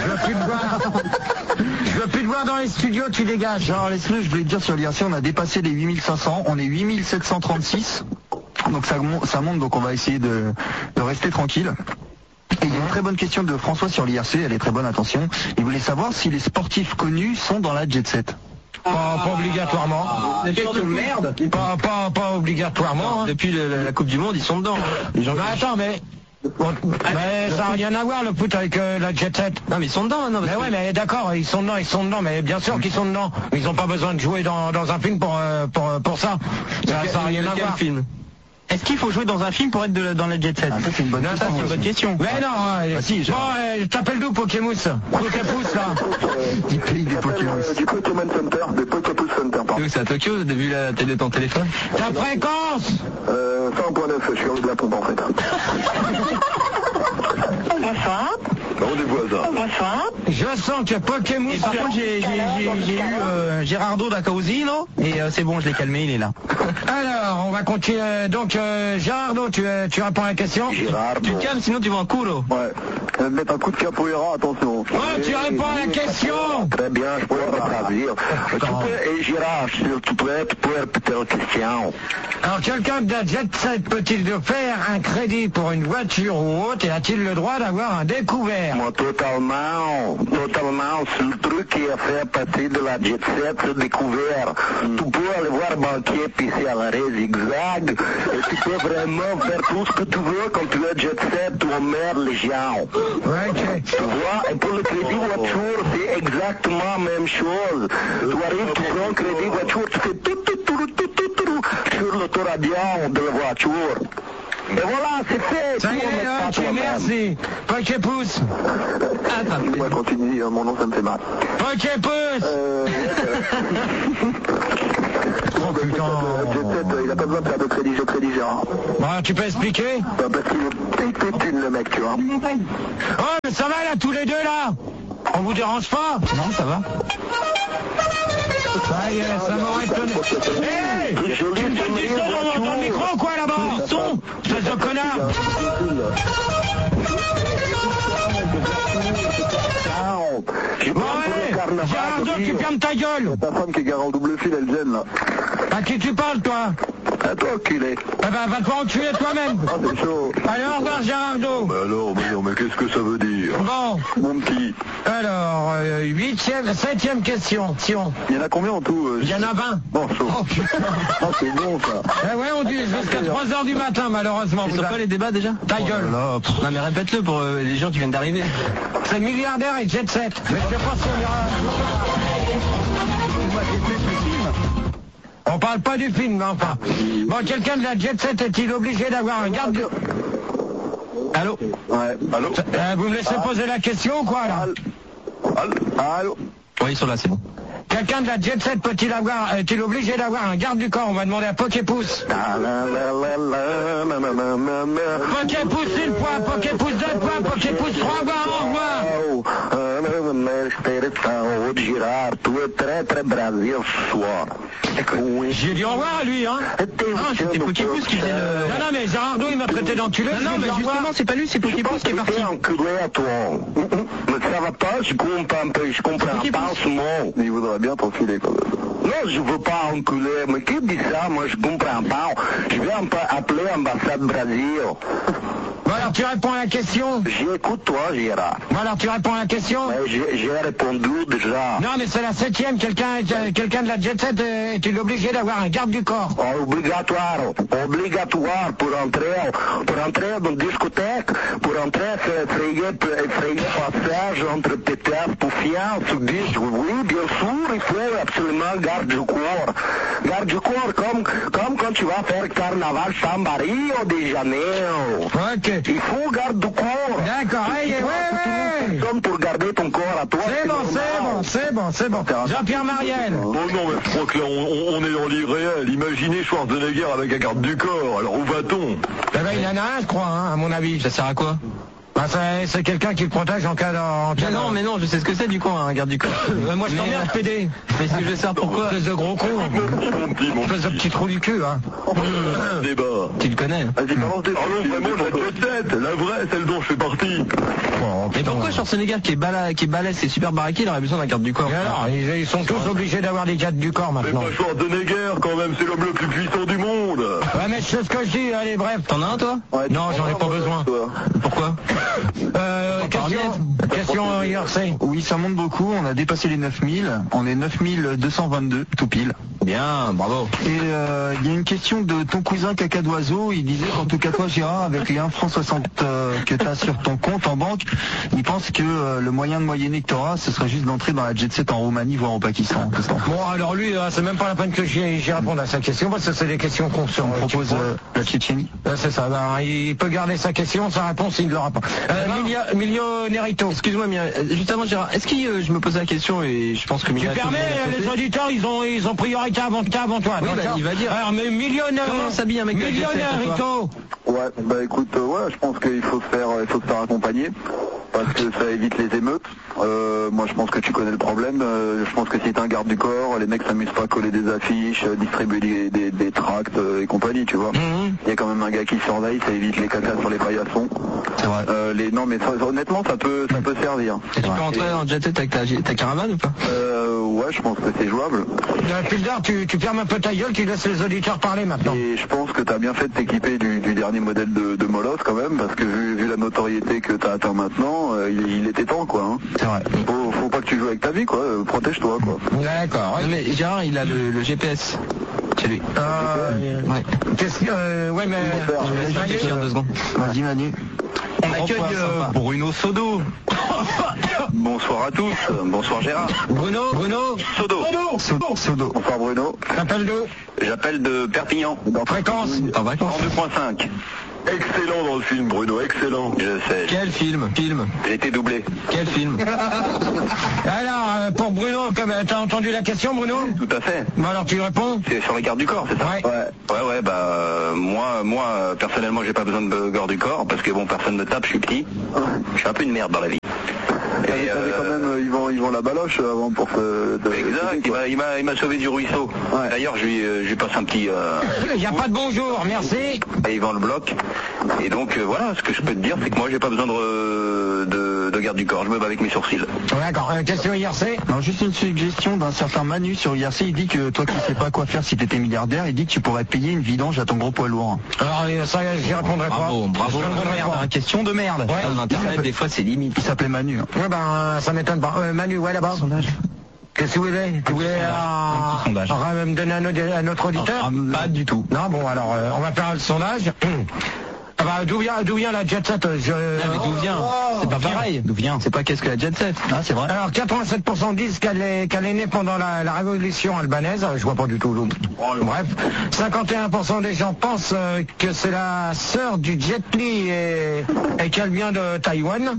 Je veux plus te voir dans les studios, tu dégages. Gérard, laisse-le, je voulais te dire sur l'IRC, on a dépassé les 8500, on est 8736. Donc ça monte, donc on va essayer de rester tranquille. Et il y a une très bonne question de François sur l'IRC, elle est très bonne, attention. Il voulait savoir si les sportifs connus sont dans la Jet Set. Pas obligatoirement. Des de merde. Pas obligatoirement. Hein. Depuis la Coupe du Monde, ils sont dedans. Les gens... Mais attends, mais ça n'a rien à voir le foot avec la Jet Set. Non, mais ils sont dedans maintenant. Mais ouais, mais d'accord, ils sont dedans, mais bien sûr qu'ils sont dedans. Mais ils n'ont pas besoin de jouer dans un film pour ça. Ça n'a rien à voir. Film. Est-ce qu'il faut jouer dans un film pour être dans la Jet Set? Ah, ça c'est une bonne question. C'est une bonne question. Mais non, si, bon, t'appelles d'où Pokémousse? Pokémousse là. Du pays des Pokémon. Du Pokémon Center, des Pokémon Center, pardon. C'est à Tokyo, t'as vu la télé de ton téléphone? Ta fréquence? 100.9, je suis rue de la pompe en fait. Bonsoir. Non, des voisins. Bonsoir. Je sens que Pokémousse... Par contre, j'ai eu Gerardo da Causino et c'est bon, je l'ai calmé, il est là. Alors, on va continuer. Donc, Gerardo, tu réponds à la question? Gérardo. Tu te calmes, sinon tu vas en cours. Ouais. Je vais te mettre un coup de capoeira, attention. Ouais, tu réponds à la question. Très bien, je peux te traduire. Et Gérard, s'il te plaît, tu peux répéter la question. Alors, quelqu'un de la Jet Set peut-il faire un crédit pour une voiture ou autre et a-t-il le droit d'avoir un découvert? Moi, totalement. C'est le truc qui a fait partie de la Jet Set, c'est découvert. Tu peux aller voir banquier pisser à l'arrêt zigzag et tu peux vraiment faire tout ce que tu veux quand tu es Jet Set, tu emmerdes les gens. Ouais, ok. Tu vois, et pour le crédit voiture, c'est exactement la même chose. Tu arrives, tu prends crédit voiture, tu fais tout sur l'autoradio de la voiture. Et voilà, c'est fait. Ça y est, ok, merci. Poképousse. Moi, continue, mon nom, ça me fait mal. Poképousse. Oh putain. Il a pas besoin de faire de crédit, je crédit Gérard. Bon, tu peux expliquer? Parce qu'il est pété le mec, tu vois. Oh, mais ça va là, tous les deux là? On vous dérange pas? Non, ça va. Ça y est, ça m'aurait étonné. Hé! Tu fais du son dans ton micro quoi là-bas? Son! Espèce de connard! Bon allez, Gérardo, tu fermes ta gueule! Ta femme qui est garée en double fil, elle gêne là. À qui tu parles toi? À toi, enculé. Eh ben, va te enculer toi-même! Ah, c'est chaud. Allez, au revoir Gérardo! Mais alors, mais qu'est-ce que ça veut dire? Bon, Mon petit. alors, 7ème question. Il y en a combien en tout Il y en a 20. Bon, chaud. Oh putain! Ah, c'est bon ça. Eh ouais, on dit jusqu'à 3h du matin malheureusement. Ils sont pas les débats déjà? Ta gueule! Non mais répète-le pour les gens qui viennent d'arriver. C'est milliardaire et jet set. Mais je sais pas si on ira. On parle pas du film, mais enfin. Bon, quelqu'un de la jet set est-il obligé d'avoir un garde du... Allô? Ouais. Allô? Vous me laissez poser la question ou quoi là? Allô? Oui, ils sont là, c'est bon. Quelqu'un de la jet set est-il obligé d'avoir un garde du corps? On va demander à Poképousse. Poképousse une fois, Poképousse deux fois, Poképousse trois fois, au revoir. Gérard, tu es très très Brésil ce soir. J'ai dit au revoir à lui, hein. Ah, c'était Poképousse qui faisait le... Non, mais Gérardo, il m'a traité d'enculé. Non, mais justement, c'est pas lui, c'est Poképousse qui est parti. Enculé à toi. Mais ça va pas, je comprends pas ce mot. Il voudrait bien t'enfiler quand même. Non, je veux pas enculer, mais qui dit ça? Moi, je comprends pas. Je vais appeler l'ambassade Brésil. Bon, alors tu réponds à la question. J'écoute toi, Gérard. Bon, alors tu réponds à la question. J'ai répondu déjà. Non, mais c'est la 7ème. Quelqu'un de la jet set est-il obligé d'avoir un garde du corps? Obligatoire pour entrer dans la discothèque, pour entrer, effrayer passage entre pétards pour fier, se disent, oui, bien sûr, il faut absolument garde du corps. Garde du corps, comme quand tu vas faire carnaval Samba Rio de Janeiro. Ok. Il faut garde du corps. D'accord, ouais. Pour garder ton corps à toi. C'est bon. Jean-Pierre Mariel. Oh non, mais je crois que là, on est dans l'irréel. Imaginez Schwarzenegger avec un garde du corps. Alors où va-t-on? Eh ben, il y en a un, je crois, hein, à mon avis. Ça sert à quoi? Bah, c'est quelqu'un qui le protège en cas de... Mais non, je sais ce que c'est du coup, un garde du corps. Moi, je t'emmerde, PD. Mais si je sers pourquoi? Espèce de gros con. Espèce de petit trou du cul, hein. Débat. Tu le connais? Vas-y, balance des vraiment la jet-set, la vraie, celle dont je fais partie. Mais pourquoi Schwarzenegger qui est balèze, c'est super baraqué, il aurait besoin d'un garde du corps? Et alors, ils sont tous obligés d'avoir des gardes du corps Mais maintenant. pas Schwarzenegger, quand même, c'est l'homme le plus puissant du monde. Ouais, mais je sais ce que je dis, allez, bref. T'en as un, toi? Non, j'en ai pas besoin. Pourquoi? Question IRC. Oui, ça monte beaucoup, on a dépassé les 9000, on est 9222, tout pile. Bien, bravo. Et il y a une question de ton cousin Caca d'Oiseau, il disait qu'en tout cas toi Gérard, avec les 1,60 francs que tu as sur ton compte en banque, il pense que le moyen de moyenner que tu auras, ce serait juste d'entrer dans la jet set en Roumanie, voire au Pakistan. Bon, alors lui, c'est même pas la peine que j'y réponde à sa question, parce que c'est des questions qu'on se propose la Tchétchénie. C'est ça, il peut garder sa question, sa réponse, il ne l'aura pas. Millionérito. Excuse-moi, juste avant Gérard, est-ce que je me posais la question et je pense que... Tu permets, les auditeurs, ils ont priorité avant toi. Oui, bah, il va dire... Alors, mais millionnaire... Comment s'habille un mec de Millionérito. Ouais, bah écoute, je pense qu'il faut se faire accompagner, parce que ça évite les émeutes. Moi je pense que tu connais le problème, je pense que si t'es un garde du corps, les mecs s'amusent pas à coller des affiches, distribuer des tracts et compagnie, tu vois. Il y a quand même un gars qui surveille, ça évite les cacas sur les paillassons. C'est vrai. Non mais honnêtement ça peut servir. Et tu peux rentrer en jet set avec ta caravane ou pas? Ouais, je pense que c'est jouable. Pildar, tu fermes un peu ta gueule, tu laisses les auditeurs parler maintenant. Et je pense que t'as bien fait de t'équiper du dernier modèle de Molosse quand même, parce que vu la notoriété que t'as atteint maintenant, il était temps quoi. Hein. C'est vrai. Faut pas que tu joues avec ta vie quoi, protège-toi quoi. D'accord. Ouais. Mais Gérard, il a le GPS chez lui. Ouais. Qu'est-ce que... ouais, mais... Je vais réfléchir 2 secondes. Vas-y Manu. On On accueille Bruno Sodo. Bonsoir à tous, bonsoir Gérard. Bruno Sodo. Sodo. Bonsoir Bruno. T'appelles d'où? J'appelle de Perpignan. Fréquence. En vacances. 2.5. Excellent dans le film Bruno, excellent. Je sais. Quel film? J'ai été doublé. Quel film? Alors, pour Bruno, t'as entendu la question, Bruno? Tout à fait. Bon, alors tu réponds? C'est sur les gardes du corps, c'est ça? Ouais. Bah moi personnellement j'ai pas besoin de garde du corps parce que bon personne me tape, je suis petit. Je suis un peu une merde dans la vie. Et quand même ils vont la baloche avant pour se... Exact, il m'a sauvé du ruisseau. Ouais. D'ailleurs je lui passe un petit... Il n'y a pas de bonjour, merci. Et il vend le bloc. Et donc voilà, ce que je peux te dire c'est que moi j'ai pas besoin de garde du corps, je me bats avec mes sourcils. D'accord, question IRC. Alors juste une suggestion d'un certain Manu sur IRC, il dit que toi qui sais pas quoi faire si t'étais milliardaire, il dit que tu pourrais payer une vidange à ton gros poids lourd. Alors ça j'y répondrai pas. Bravo, question de merde. Ouais. Internet des fois c'est limite. Il s'appelait Manu. Ouais ben ça m'étonne pas. Manu, ouais là-bas. Sondage. Qu'est-ce que vous voulez? Tu voulais me donner un autre auditeur? Pas du tout. Non, bon alors on va faire le sondage. Ah bah, d'où vient la jet set? Mais d'où vient? C'est pas pareil. D'où vient? C'est pas qu'est-ce que la jet set? Ah, c'est vrai. Alors 87% disent qu'elle est née pendant la révolution albanaise. Je vois pas du tout. Bref, 51% des gens pensent que c'est la sœur du Jet Li et qu'elle vient de Taïwan.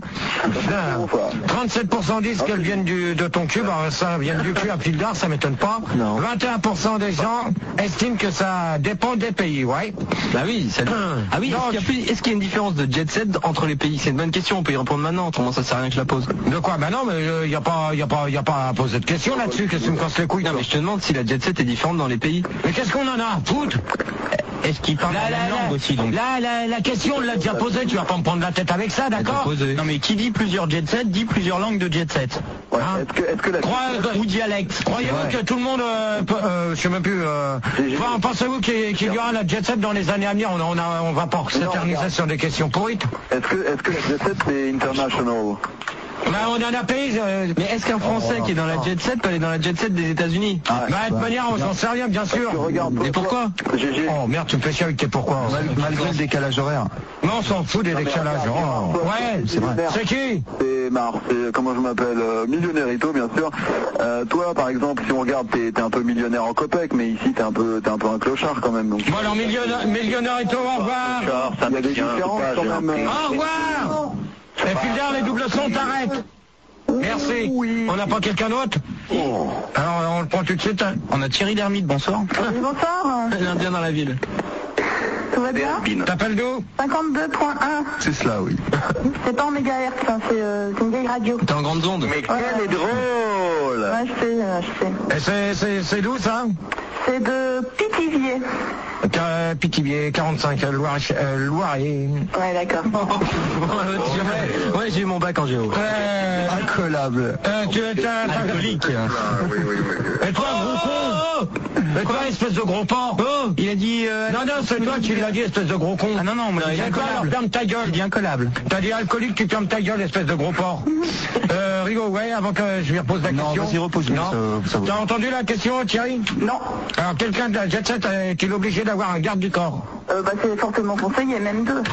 37% disent qu'elle vient de ton cul. Bah, ça vient du cul à fil d'art, ça m'étonne pas. Non. 21% des gens estiment que ça dépend des pays, ouais. Bah oui, ah oui, est-ce qu'il y a une différence de jet set entre les pays? C'est une bonne question, on peut y répondre maintenant, autrement ça sert à rien que je la pose. De quoi? Bah non, mais il y a pas à poser de question là-dessus, qu'est-ce que tu me casses les couilles? Non mais je te demande si la jet set est différente dans les pays. Mais qu'est-ce qu'on en a à foutre? Est-ce qu'il parle la même langue aussi donc? La question on l'a déjà posée, tu vas pas me prendre la tête avec ça, d'accord? Non mais qui dit plusieurs jet set dit plusieurs langues de jet set. Ouais. Est-ce que la... Ou dialecte. Croyez-vous que tout le monde, je sais même plus, pensez-vous qu'il y aura la jet set dans les années à venir? On va pas s'éterniser sur des questions pourrites. Est-ce que la jet set c'est international? Bah, on en a payé. Mais est-ce qu'un Français qui est dans la jet set peut aller dans la jet set des États-Unis? Bah, de toute manière, on s'en sait rien, bien sûr. Mais pourquoi? Oh merde, tu me fais chier avec tes pourquoi. Malgré le décalage horaire. Non, on s'en fout des décalages. Oh. Ouais, c'est vrai. C'est qui? C'est Mars, comment je m'appelle, Millionnairito bien sûr. Toi par exemple, si on regarde, t'es un peu millionnaire en copec, mais ici t'es un peu un clochard quand même. Donc. Bon alors Millionnairito, au revoir. Il y a des différences quand même. Au revoir. Et puis derrière les doubles sons, t'arrêtes. Merci. Oui. On n'a pas quelqu'un d'autre? Alors on le prend tout de suite. Hein. On a Thierry Lhermitte, bonsoir. Bonsoir. L'Indien dans la ville. Tout va bien? T'appelles d'où? 52.1. C'est cela, oui. C'est pas en mégahertz, hein, c'est une vieille radio. T'es en grande onde. Mais quel est drôle! Ouais, je sais. Et c'est d'où ça? C'est de Pithiviers. Pithiviers, 45, Loiret. Ouais, d'accord. Ouais, j'ai eu mon bac en géo. Incollable. Tu es alcoolique. Et toi, gros con? Mais toi, espèce de gros porc? Il a dit... Non, c'est toi qui l'as dit, espèce de gros con. Ah non, moi j'ai dit incollable. Ferme ta gueule. J'ai dit incollable. T'as dit alcoolique, tu fermes ta gueule, espèce de gros porc. Rigo, ouais, avant que je lui repose la question. Non, vas-y, repose-lui. T'as entendu la question, Thierry? Non. Alors, quelqu'un de la jet set est-il obligé d'avoir un garde du corps? Bah c'est fortement conseillé, même deux.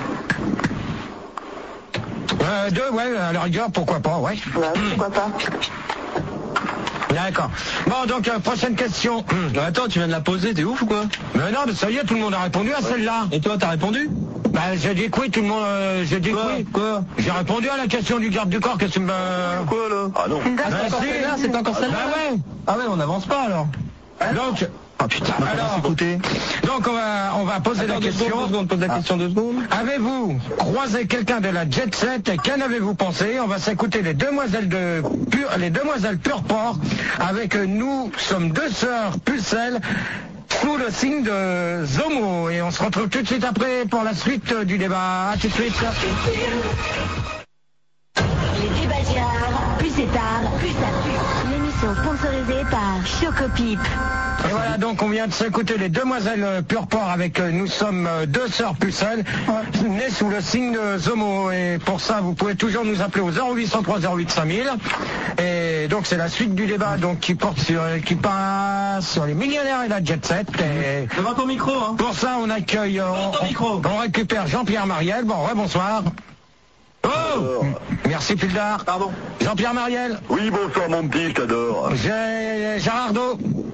Deux, ouais, à la rigueur, pourquoi pas, ouais. Ouais, pourquoi pas. D'accord. Bon, donc, prochaine question. Attends, tu viens de la poser, t'es ouf ou quoi? Mais non, mais ça y est, tout le monde a répondu à celle-là. Et toi, t'as répondu? Bah, j'ai dit oui, tout le monde, j'ai dit oui. Quoi? J'ai répondu à la question du garde du corps, qu'est-ce que tu me... Quoi là? Ah non. C'est encore celle-là? Bah ouais. Ah ouais, on n'avance pas alors. Donc... Ah putain, alors, écoutez. Donc on va poser la question. Pose la question 2 secondes. Avez-vous croisé quelqu'un de la jet set et qu'en avez-vous pensé? On va s'écouter les demoiselles Pure Port avec Nous sommes deux sœurs pucelles sous le signe de Zomo. Et on se retrouve tout de suite après pour la suite du débat. À tout de suite. Les débats Gérard, plus c'est tard, plus ça pue. L'émission sponsorisée par Chocopip. Et voilà, donc on vient de s'écouter les demoiselles Pure Port avec Nous sommes deux sœurs pucelles, nées sous le signe de Zomo. Et pour ça, vous pouvez toujours nous appeler au 0803 08 5000. Et donc c'est la suite du débat donc qui passe sur les millionnaires et la jet set. Et devant ton micro, hein. Pour ça, on accueille, on récupère Jean-Pierre Mariel. Bon, ouais, bonsoir. Merci Pildar. Pardon. Jean-Pierre Mariel. Oui, bonsoir mon petit, je t'adore. Gérardo.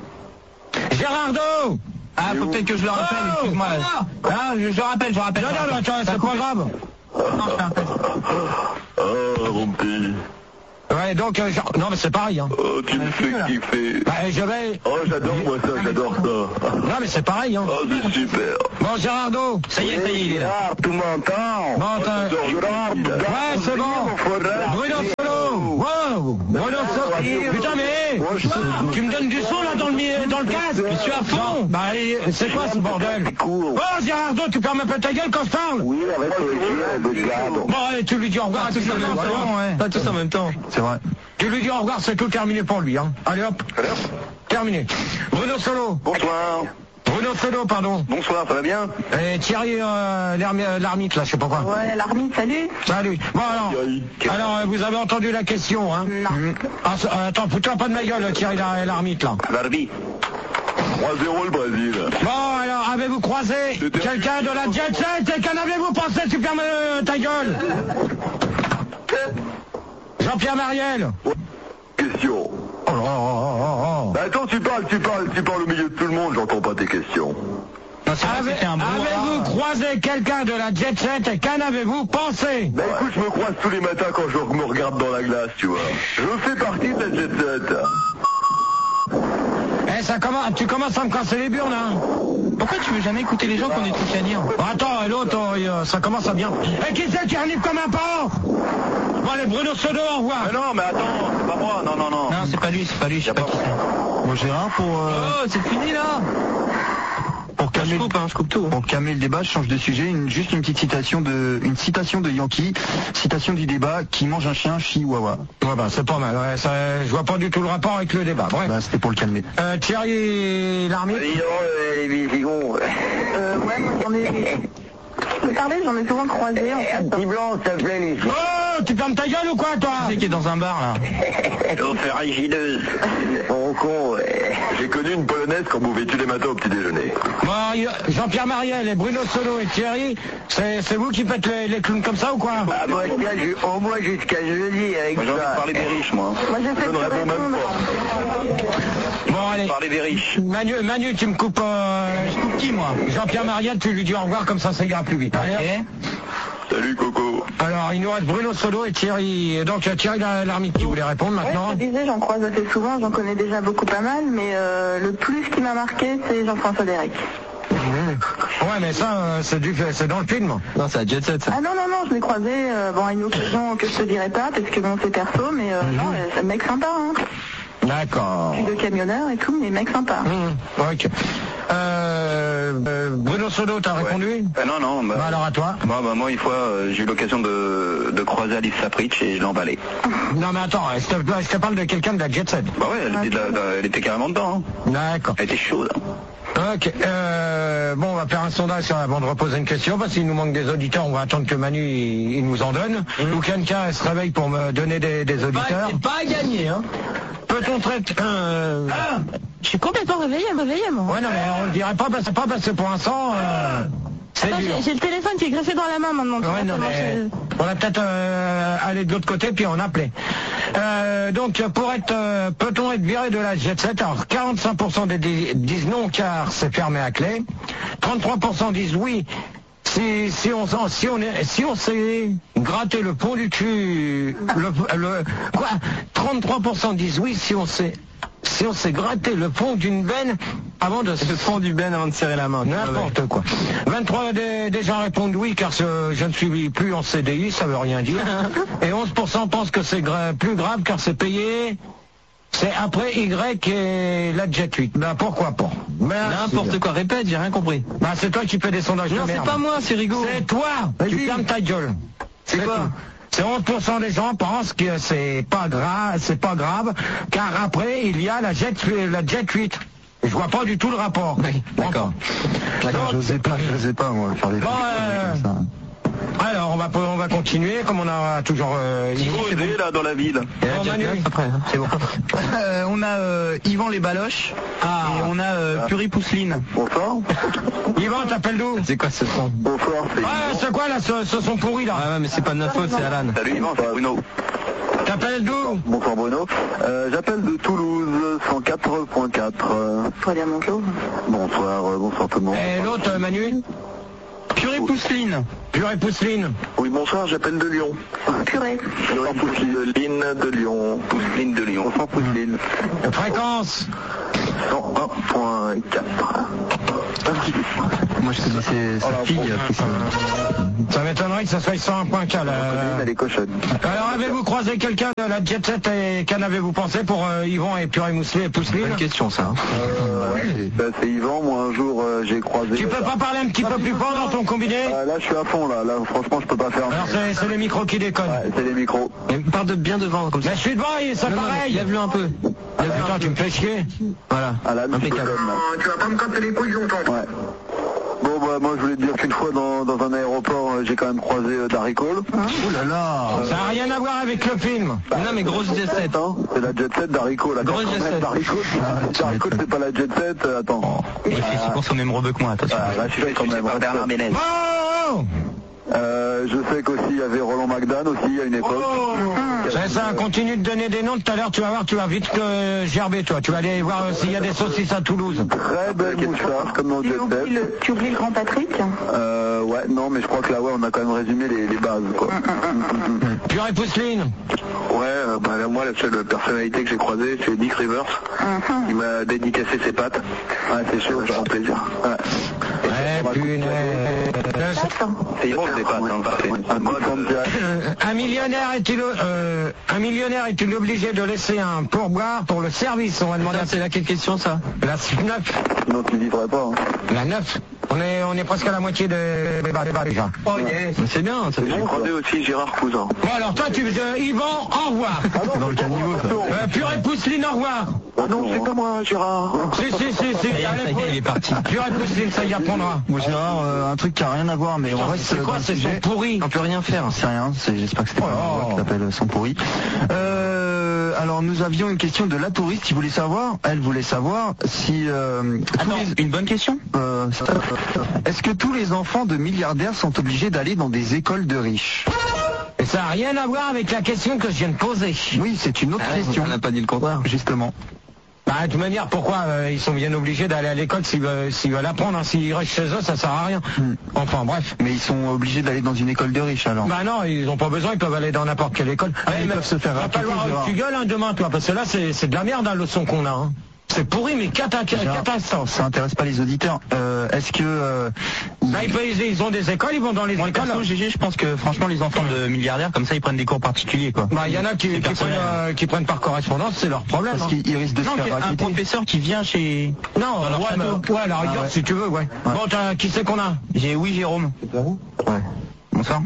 Ah, faut peut-être que je le rappelle, excuse-moi. Ah, je rappelle. Non, attends, c'est pas grave. Non, je fais un test. Ah, mon petit. Ouais, donc, non, mais c'est pareil, hein. Oh, tu me fais kiffer. Bah, je vais... Oh, j'adore moi ça, j'adore ça. Non, mais c'est pareil, hein. Oh, c'est super. Bon, Gérardo. Ça y est, il est là. Ah, tu m'entends? Ouais, c'est bon. Bruno Solo. Wow. Bruno Solo. Putain, mais tu me donnes du son, là, dans le casque. Je suis à fond. Bah, c'est quoi ce bordel? Oh, Gérardo, tu perds un peu ta gueule quand je parle? Oui, avec plaisir, Bon, allez, tu lui dis au revoir. Pas tous en même temps. C'est vrai. Tu lui dis au revoir, c'est tout terminé pour lui, hein. Allez hop. Terminé. Bruno Solo. Bonsoir. Bruno Solo, pardon. Bonsoir, ça va bien? Et Thierry, l'ermite, là, je sais pas quoi. Ouais, l'ermite, salut. Salut. Bon, alors, vous avez entendu la question, hein? Non. Ah, attends, fous-toi pas de ma gueule, Thierry, l'ermite, là. L'arbitre. 3-0 le Brésil. Bon, alors, avez-vous croisé quelqu'un de la Jet Set et qu'en avez-vous pensé? Tu fermes ta gueule. Jean-Pierre Mariel. Question. Oh. Bah attends, tu parles au milieu de tout le monde, j'entends pas tes questions. Avez-vous croisé quelqu'un de la Jet Set et qu'en avez-vous pensé? Bah écoute, je me croise tous les matins quand je me regarde dans la glace, tu vois. Je fais partie de la Jet Set. Tu commences à me casser les burnes, hein. Pourquoi tu veux jamais écouter les gens qu'on est tous à dire? Attends, et l'autre, ça commence à bien. Et qui c'est qui arrive comme un porc? Bon, allez, Bruno Sodo, au revoir. Mais non, mais attends, c'est pas moi, non. Non, c'est pas lui, je sais pas qui c'est. Bon, Gérard, Oh, c'est fini là. pour calmer, je coupe tout. pour calmer le débat, je change de sujet. Juste une petite citation de Yankee, citation du débat: qui mange un chien, chihuahua. Ouais, bah, c'est pas mal. Ouais, je vois pas du tout le rapport avec le débat. Bref. Bah, c'était pour le calmer. Thierry Lhermitte. Les bisigons. Ouais, moi j'en ai... J'en ai souvent croisé en fait. Petit blanc, ça s'appelait les... Oh, tu fermes ta gueule ou quoi, toi? Tu sais qui est dans un bar là. Ferragineuse. Bon con, ouais. J'ai connu une polonaise quand vous vêtez les matins au petit déjeuner. Bon, Jean-Pierre Mariel et Bruno Solo et Thierry, c'est vous qui faites les clowns comme ça ou quoi? Ah, moi, au moins jusqu'à jeudi avec ça. J'ai envie de parler des riches, moi. Moi j'ai fait Je ne réponds même pas. Bon, allez. Parler des riches. Manu, tu me coupes... Je coupe qui, moi? Jean-Pierre Mariel, tu lui dis au revoir, comme ça ira plus vite. Allez. Salut Coco. Alors, il nous reste Bruno Solo et Thierry. Donc, Thierry Lhermitte qui voulait répondre maintenant. Ouais, je disais, j'en croise assez souvent, j'en connais déjà beaucoup pas mal, mais le plus qui m'a marqué, c'est Jean-François Derek. Ouais, mais ça, c'est dans le film. Non, c'est la Jet Set ça. Ah non, je l'ai croisé, à une occasion que je te dirais pas, parce que bon, c'est perso, mais non, c'est un mec sympa, hein. D'accord. De camionneur et tout, mais mec sympa. Ok. Bruno Solo, t'as répondu? Non. Bah alors à toi. Moi, une fois, j'ai eu l'occasion de croiser Alice Sapritch et je l'ai emballée. Non, mais attends, je te parle de quelqu'un de la Jet Set. Bah ouais, elle était carrément dedans. Hein. D'accord. Elle était chaude. Ok. Bon, on va faire un sondage avant de reposer une question, parce qu'il nous manque des auditeurs. On va attendre que Manu il nous en donne. Ou quelqu'un se réveille pour me donner des auditeurs. C'est pas à gagner, hein. Peut-on traiter... Je suis complètement réveillée, moi. Ouais, non, mais on le dirait pas parce que pour l'instant... c'est Attends, dur. j'ai le téléphone qui est greffé dans la main maintenant. Ouais, non, mais on va peut-être aller de l'autre côté puis on appelait. Donc peut-on être viré de la Jet Set? Alors 45% disent non car c'est fermé à clé. 33% disent oui. Si on s'est gratté le pont du cul, 33% disent oui si on s'est gratté le fond d'une veine avant de Le fond du ben avant de serrer la main. n'importe quoi. 23 des gens répondent oui car je ne suis plus en CDI, ça veut rien dire. Et 11% pensent que c'est plus grave car c'est payé. C'est après Y et la Jet 8. Ben pourquoi pas? N'importe quoi, répète, j'ai rien compris. Ben c'est toi qui fais des sondages de Non, merde. c'est pas moi, c'est Rigaud. C'est toi. Tu fermes ta gueule. C'est quoi? tout. C'est 11% des gens pensent que c'est pas grave, car après il y a la Jet 8. Je vois pas du tout le rapport. Oui, d'accord. J'osais pas, moi, faire des trucs comme ça. Alors, on va continuer, comme on a toujours... Yvan là, dans la ville. Après, c'est bon. On a Yvan les Baloches et on a Puri Pousseline. Bonsoir. Yvan, t'appelles d'où? C'est quoi ce son? Bonsoir, c'est Ah, c'est quoi là, ce son pourri là? Ouais, mais c'est pas de notre faute, c'est Alan. Salut Yvan, c'est Bruno. T'appelles d'où? Bonsoir Bruno. J'appelle de Toulouse, 104.4. Faut dire bonjour. Bonsoir tout le monde. Et l'autre, Manu? Puri Pousseline. Purée Pousseline. Oui, bonsoir, j'appelle de Lyon. Purée. Pousseline de Lyon. Pousseline de Lyon. Bonsoir Pousseline. Fréquence? 101.4. Moi je connaissais sa fille. Ça m'étonnerait que ça soit 101.4 là. Elle est cochonne. Alors avez-vous croisé quelqu'un de la Jet Set et qu'en avez-vous pensé pour Yvan et Purée Pousseline? Bonne question ça. C'est Yvan, moi un jour j'ai croisé... Tu peux pas parler un petit peu plus fort dans ton combiné? Là je suis à fond là, franchement je peux pas faire... Alors c'est les micros qui déconnent. Ouais, c'est les micros. Parle de bien devant comme ça. Mais je suis devant et ça pareil. Lève-le un peu. Putain, tu me fais chier. Voilà. Impeccable. Tu vas pas me casser les couilles longtemps. Ouais. Bon bah moi je voulais te dire qu'une fois dans un aéroport j'ai quand même croisé Darry Cole. Ouh là là. Ça n'a rien à voir avec le film. Non mais grosse Jet Set. Hein, c'est la Jet Set Darry Cole. Grosse Jet Set. Darry Cole c'est pas la Jet Set, attends. Il fait si pour son même rebeu que moi, attention. Là je suis quand même. Bernard Ménez. Oh! Je sais qu'aussi il y avait Roland McDan aussi à une époque. C'est ça, continue de donner des noms tout à l'heure, tu vas voir, tu vas vite gerber toi. Tu vas aller voir s'il y a des saucisses à Toulouse. Très belle moustache comme dans Jet Set. Tu oublies le grand Patrick? Ouais, non mais je crois que là ouais on a quand même résumé les bases quoi. Purée Pousseline. Ouais, bah là, moi la seule personnalité que j'ai croisée c'est Dick Rivers. Il m'a dédicacé ses pattes. Ouais c'est chaud, ça rend plaisir. Ouais. Punaise. C'est Yvan des pattes, hein, parfait. Un millionnaire est-il obligé de laisser un pourboire pour le service? On va demander. C'est laquelle question ça? La 9. Non tu vivrais pas. Hein. La 9. On est presque à la moitié des débats déjà. Oh yes. C'est bien. J'ai croisé aussi Gérard Cousin. Bon alors toi tu Yvan, au revoir. Dans le caniveau ça. Purée Pousseline, au revoir. Ah non, c'est pas moi Gérard. Si. Il est parti. Purée Pousseline, ça y apprendra. Moi Gérard, un truc qui a rien à voir, mais on reste c'est quoi, c'est son pourri? On peut rien faire, c'est rien, j'espère que c'était pas moi qui s'appelle son pourri. Alors nous avions une question de la touriste elle voulait savoir si... Une bonne question. Est-ce que tous les enfants de milliardaires sont obligés d'aller dans des écoles de riches? Et ça n'a rien à voir avec la question que je viens de poser. Oui, c'est une autre question. On n'a pas dit le contraire. Justement. Bah, de toute manière, pourquoi ils sont bien obligés d'aller à l'école s'ils veulent apprendre, hein. S'ils restent chez eux, ça sert à rien. Enfin, bref. Mais ils sont obligés d'aller dans une école de riches, alors? Bah non, ils n'ont pas besoin, ils peuvent aller dans n'importe quelle école. Ils peuvent se faire va pas falloir que tu gueules, hein, demain, toi, parce que là, c'est de la merde, hein, le son qu'on a, hein. C'est pourri, mais catastrophe. Ça intéresse pas les auditeurs. Est-ce que... ils ont des écoles, ils vont dans les écoles. Perso, GG, je pense que franchement les enfants de milliardaires comme ça ils prennent des cours particuliers quoi. Bah il y en a qui prennent par correspondance, c'est leur problème. Parce qu'ils risquent de se faire un professeur qui vient chez... Non, ouais, la rigueur si tu veux, ouais. Bon, qui c'est qu'on a? Oui, Jérôme. Ouais. Bonsoir.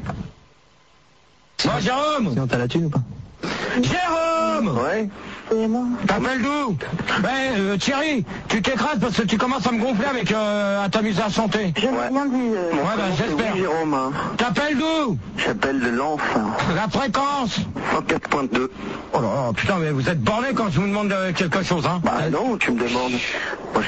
Bon, Jérôme. Sinon t'as la thune ou pas? Jérôme. Ouais. T'appelles d'où? Thierry, tu t'écrases parce que tu commences à me gonfler avec à t'amuser à chanter. Je n'ai rien dit. Ouais, bah j'espère. Oui, Jérôme. T'appelles d'où? J'appelle de Lens. La fréquence? 104.2. Oh là là, putain, mais vous êtes borné quand je vous demande quelque chose, hein. Bah non, tu me demandes. Moi,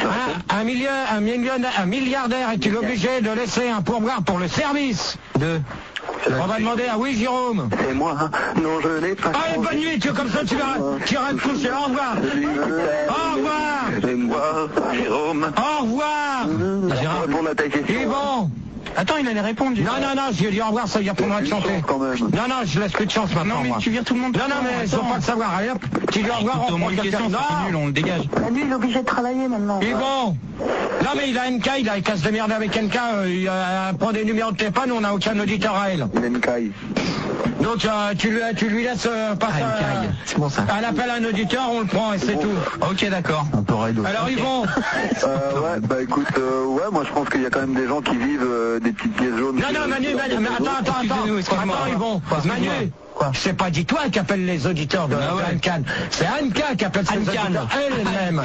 un milliardaire est-il obligé de laisser un pourboire pour le service? On va demander à Jérôme. C'est moi, hein. Non, je n'ai pas... Allez, bonne nuit, comme ça tu vas te coucher. Au revoir. Au revoir. C'est moi, Jérôme. Au revoir. Gérard, répondre à ta question. Et bon. Attends, il allait répondre. Non, je lui ai dit au revoir, ça y apprendra de chanter. Quand même. Non, je laisse plus de chance maintenant. Non, mais tu vires tout le monde. Non, mais ils sont pas le savoir. Allez hop, tu dis au revoir, on prend quelqu'un. C'est nul, on le dégage. Lui, il est obligé de travailler maintenant. Et bon. Non, mais il a NK, il casse de merde avec NK, il prend des numéros de téléphone, on n'a aucun auditeur à elle. NK. Donc tu lui laisses passer c'est bon ça. un appel à un auditeur, on le prend et c'est tout. Ok, d'accord. Un peu raide. Alors ils vont. Ouais, bah écoute, moi je pense qu'il y a quand même des gens qui vivent des petites pièces jaunes. Non, Manu, mais attends, ils vont. Manu, Quoi? C'est pas dit toi qui appelle les auditeurs de Anne-Can. C'est Anne-Can qui appelle ses auditeurs elle-même.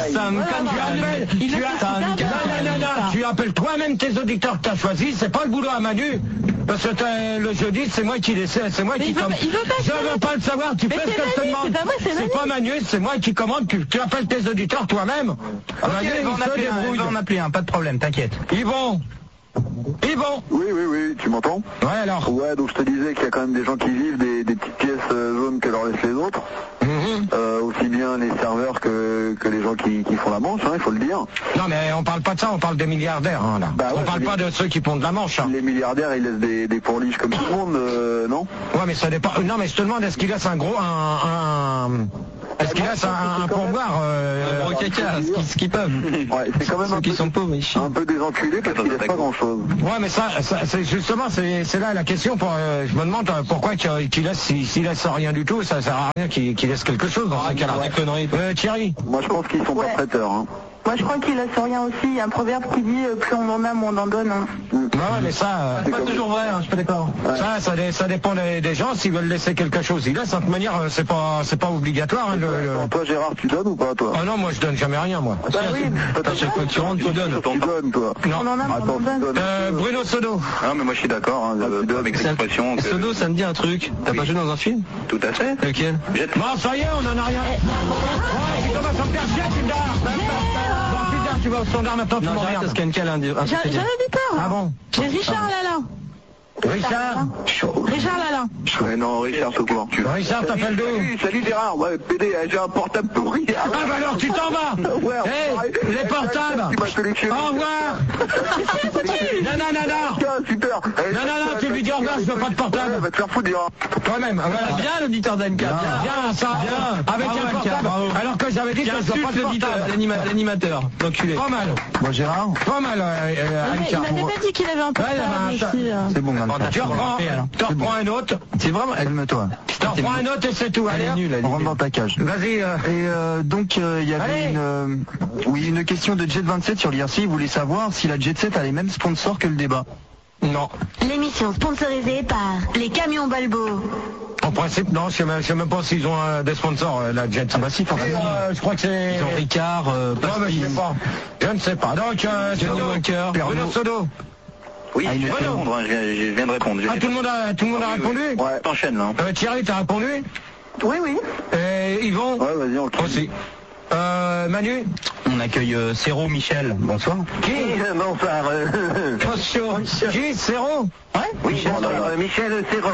Tu appelles toi-même tes auditeurs que tu as choisis, c'est pas le boulot à Manu. Parce que le jeudi, c'est moi qui laisse, c'est moi qui commande. Je veux pas le savoir, tu fais ce que je te demande. C'est pas Manu, c'est moi qui commande, tu appelles tes auditeurs toi-même. Manu, il va en appeler un, pas de problème, t'inquiète. Yvon. Oui, tu m'entends? Ouais, alors. Ouais, donc je te disais qu'il y a quand même des gens qui vivent des petites pièces jaunes que leur laissent les autres. Aussi bien les serveurs que les gens qui font la manche, hein, il faut le dire. Non, mais on parle pas de ça, on parle des milliardaires, hein, là. On parle pas de ceux qui font de la manche. Hein. Les milliardaires, ils laissent des pourliches comme tout le monde, non? Ouais, mais ça dépend. Non, mais je te demande, est-ce qu'ils laissent un gros... Est-ce qu'il laisse un pourboire un gros caca, ce qu'ils peuvent. Ouais, c'est quand même ceux qui sont pauvres, ils chient. Un peu désenculé parce qu'il laisse pas grand-chose. Ouais, mais ça c'est justement, c'est là la question. Je me demande pourquoi qu'il laisse, s'il laisse rien du tout, ça sert à rien qu'il laisse quelque chose dans ce cas-là. Thierry. Moi, je pense qu'ils sont pas prêteurs. Hein. Moi, je crois qu'il laisse rien aussi. Il y a un proverbe qui dit plus on en a, moins on en donne. Hein. Ouais, mais ça, c'est pas toujours vrai, hein, je suis pas d'accord. Ouais. Ça dépend des gens. S'ils veulent laisser quelque chose, ils laissent. De toute manière, c'est pas obligatoire. Hein, Toi, Gérard, tu donnes ou pas, toi? Ah non, moi, je donne jamais rien, moi. Bah oui. À chaque fois que tu rentres, tu donnes. Tu donnes, toi. Non. On en a, on en donne. Bruno Sodo. Non, mais moi, je suis d'accord hein, avec l'expression. Sodo, ça me dit un truc. T'as pas joué dans un film? Tout à fait. Lequel? Bon, ça y est, on en a rien. Ouais, tu commences à me faire chier, tu me dards. Tu vas au standard maintenant, tu m'en regardes. J'en ai dit peur. Ah bon? J'ai Richard Lalin. Richard Lalin. Ouais, non, Richard, c'est quoi? Richard, t'appelles d'où? Salut Gérard, ouais, PD, j'ai un portable pourri. Ah bah alors tu t'en vas. Les portables. Au revoir. Non. Super. Non, tu lui dis au revoir, je veux pas de portable. Va te faire foutre, Gérard. Toi-même. Bien l'auditeur d'ANK. Bien, ça. Avec un portable. Alors que j'avais dit que je veux pas de portable. L'animateur. L'enculé. Pas mal. Bon, Gérard. Pas mal, Il m'avait pas dit qu'il avait un portable ici. C'est bon, maintenant. Tu reprends un autre. C'est vraiment... Calme-toi. Tu reprends un autre et c'est tout. Elle est nulle, on rentre dans ta cage. Vas-y. Et donc, il y avait une question de Jet27 sur l'IRC. Il voulait savoir si la Jet 7 a les mêmes sponsors que le débat. Non. L'émission sponsorisée par les camions Balbo. En principe, non, je sais même pas s'ils ont des sponsors, la Jet. Ah bah si, forcément. Je crois que c'est... Ils ont Ricard, non, mais je sais pas. Je ne sais pas. Donc, Bruno Sodo. Oui, je viens de répondre, je viens de répondre. Ah, tout le monde a répondu? Ouais, t'enchaînes là. Thierry, t'as répondu? Oui. Yvon? Ouais, vas-y, on le aussi. Manu? On accueille Céro Michel. Bonsoir. Qui? Bonsoir. Qui? Céro? Ouais? Oui, bonsoir. Michel Céro.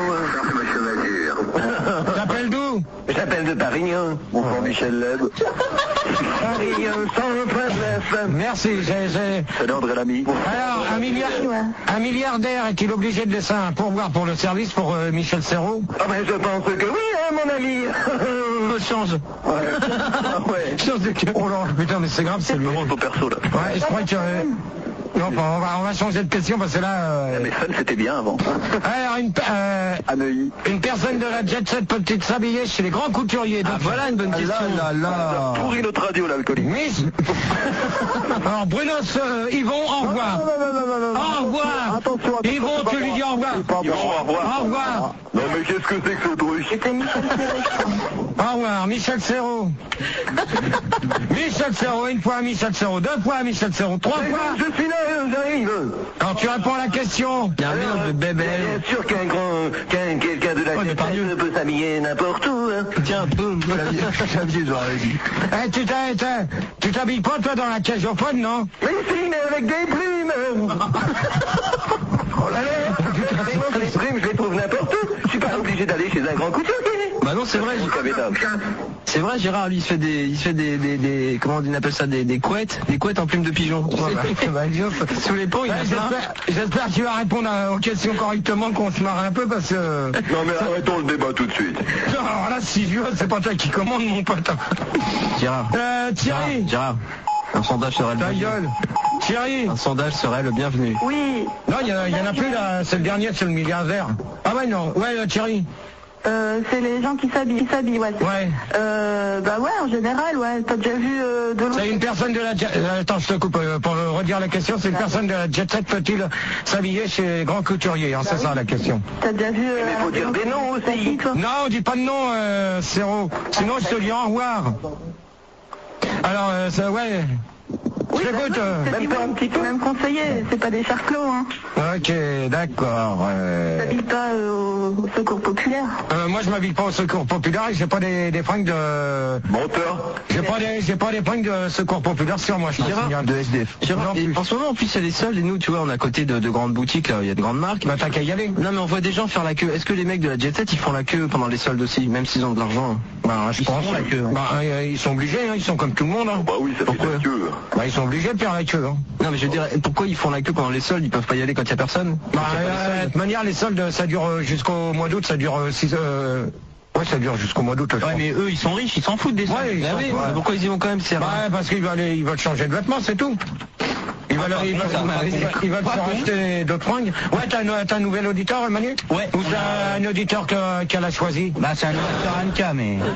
T'appelles d'où? J'appelle de Parignon. Bonsoir, Michel Led. Parignon, 129. Merci, Salut André Lamy. Alors, un milliardaire est-il obligé de laisser un pourboire pour le service pour Michel Serrault? Ah ben je pense que oui, hein, mon ami. Change. Ouais. Change de cœur. Oh là, putain, mais c'est grave, c'est le Au perso là. Ouais, je crois que... Non, on va changer de question parce que là... Mais fun, c'était bien avant. Alors, une personne de la Jet Set peut-il s'habiller chez les grands couturiers? Donc, voilà une bonne question. Là. Pourri notre radio, l'alcoolique. Oui. Alors, Bruno, Yvon, au revoir. Au revoir. Attention. Yvon, tu lui dis au revoir. Au revoir. Au revoir. Non, mais qu'est-ce que c'est que ce truc? C'était Michel Serrault. Au revoir, Michel Serrault. Michel Serrault, une fois Michel Serrault, deux fois Michel Serrault, trois fois. Je suis là, j'arrive. Quand tu réponds à la question. Il y a un mélange de bébé. Bien sûr quelqu'un de la Jet peut s'habiller n'importe où. Hein. Tiens, boum. Xavier, j'aurais dit. Tu t'habilles pas, toi, dans la cage au fun, non? Mais si, mais avec des plumes. Les plumes, je les trouve n'importe où. Je suis pas obligé d'aller chez un grand couturier. Bah non, c'est vrai. C'est vrai, Gérard, lui, il se fait des comment on appelle ça, des couettes en plumes de pigeon. Sous les ponts, il a J'espère que tu vas répondre aux questions correctement, qu'on se marre un peu, parce que... Non, mais arrêtons le débat tout de suite. Non, alors là, si je veux, c'est pas toi qui commande, mon pote. Gérard. Thierry. Gérard. Un sondage serait le bienvenu. Ta gueule. Thierry. Un sondage serait le bienvenu. Oui. Non, il y en a plus, là. C'est le dernier, c'est le milliardaire. Ah ouais, non. Ouais, Thierry. C'est les gens qui s'habillent, ouais. Ouais. Bah ouais, en général, ouais. T'as déjà vu de l'autre... C'est une personne de la attends, je te coupe pour redire la question. C'est une personne de la jet set peut-il s'habiller chez grand couturier, hein, c'est ça la question. T'as déjà vu... Mais faut dire des noms aussi. Non, on dit pas de nom, Céro. Sinon je te dis au revoir. Alors, ouais. Oui, je t'écoute. Même pas un petit peu. Même conseillé, c'est pas des charclos, hein. Ok, d'accord. T'habilles pas au secours populaire. Moi je m'habille pas au secours populaire et j'ai pas des fringues de... Menteur. J'ai pas des fringues de secours populaire sur moi, je signale. De SDF. En ce moment, en plus, il y a les soldes et nous, tu vois, on est à côté de grandes boutiques, là, il y a de grandes marques. Bah t'as qu'à y aller. Non, mais on voit des gens faire la queue. Est-ce que les mecs de la Jet Set, ils font la queue pendant les soldes aussi, même s'ils ont de l'argent? Bah je pense. La queue. Bah ils sont obligés, hein, ils sont comme tout le monde. Hein. Bah oui, ça fait la queue. Bah ils sont obligés de faire la queue. Hein. Non, mais je veux dire, pourquoi ils font la queue pendant les soldes? Ils peuvent pas y aller quand il y a personne? Bah de toute manière, les soldes, ça dure jusqu'au mois d'août, ça dure 6 Ouais, ça dure jusqu'au mois d'août. Ouais, mais eux, ils sont riches, ils s'en foutent des soldes. Ouais, pourquoi ils y vont quand même? Bah parce qu'ils veulent changer de vêtements, c'est tout. Ils veulent se racheter d'autres fringues. Ouais, t'as un nouvel auditeur, Manu? Ouais. Ou t'as un auditeur qu'elle a choisi? Bah c'est un auditeur Anka, mais...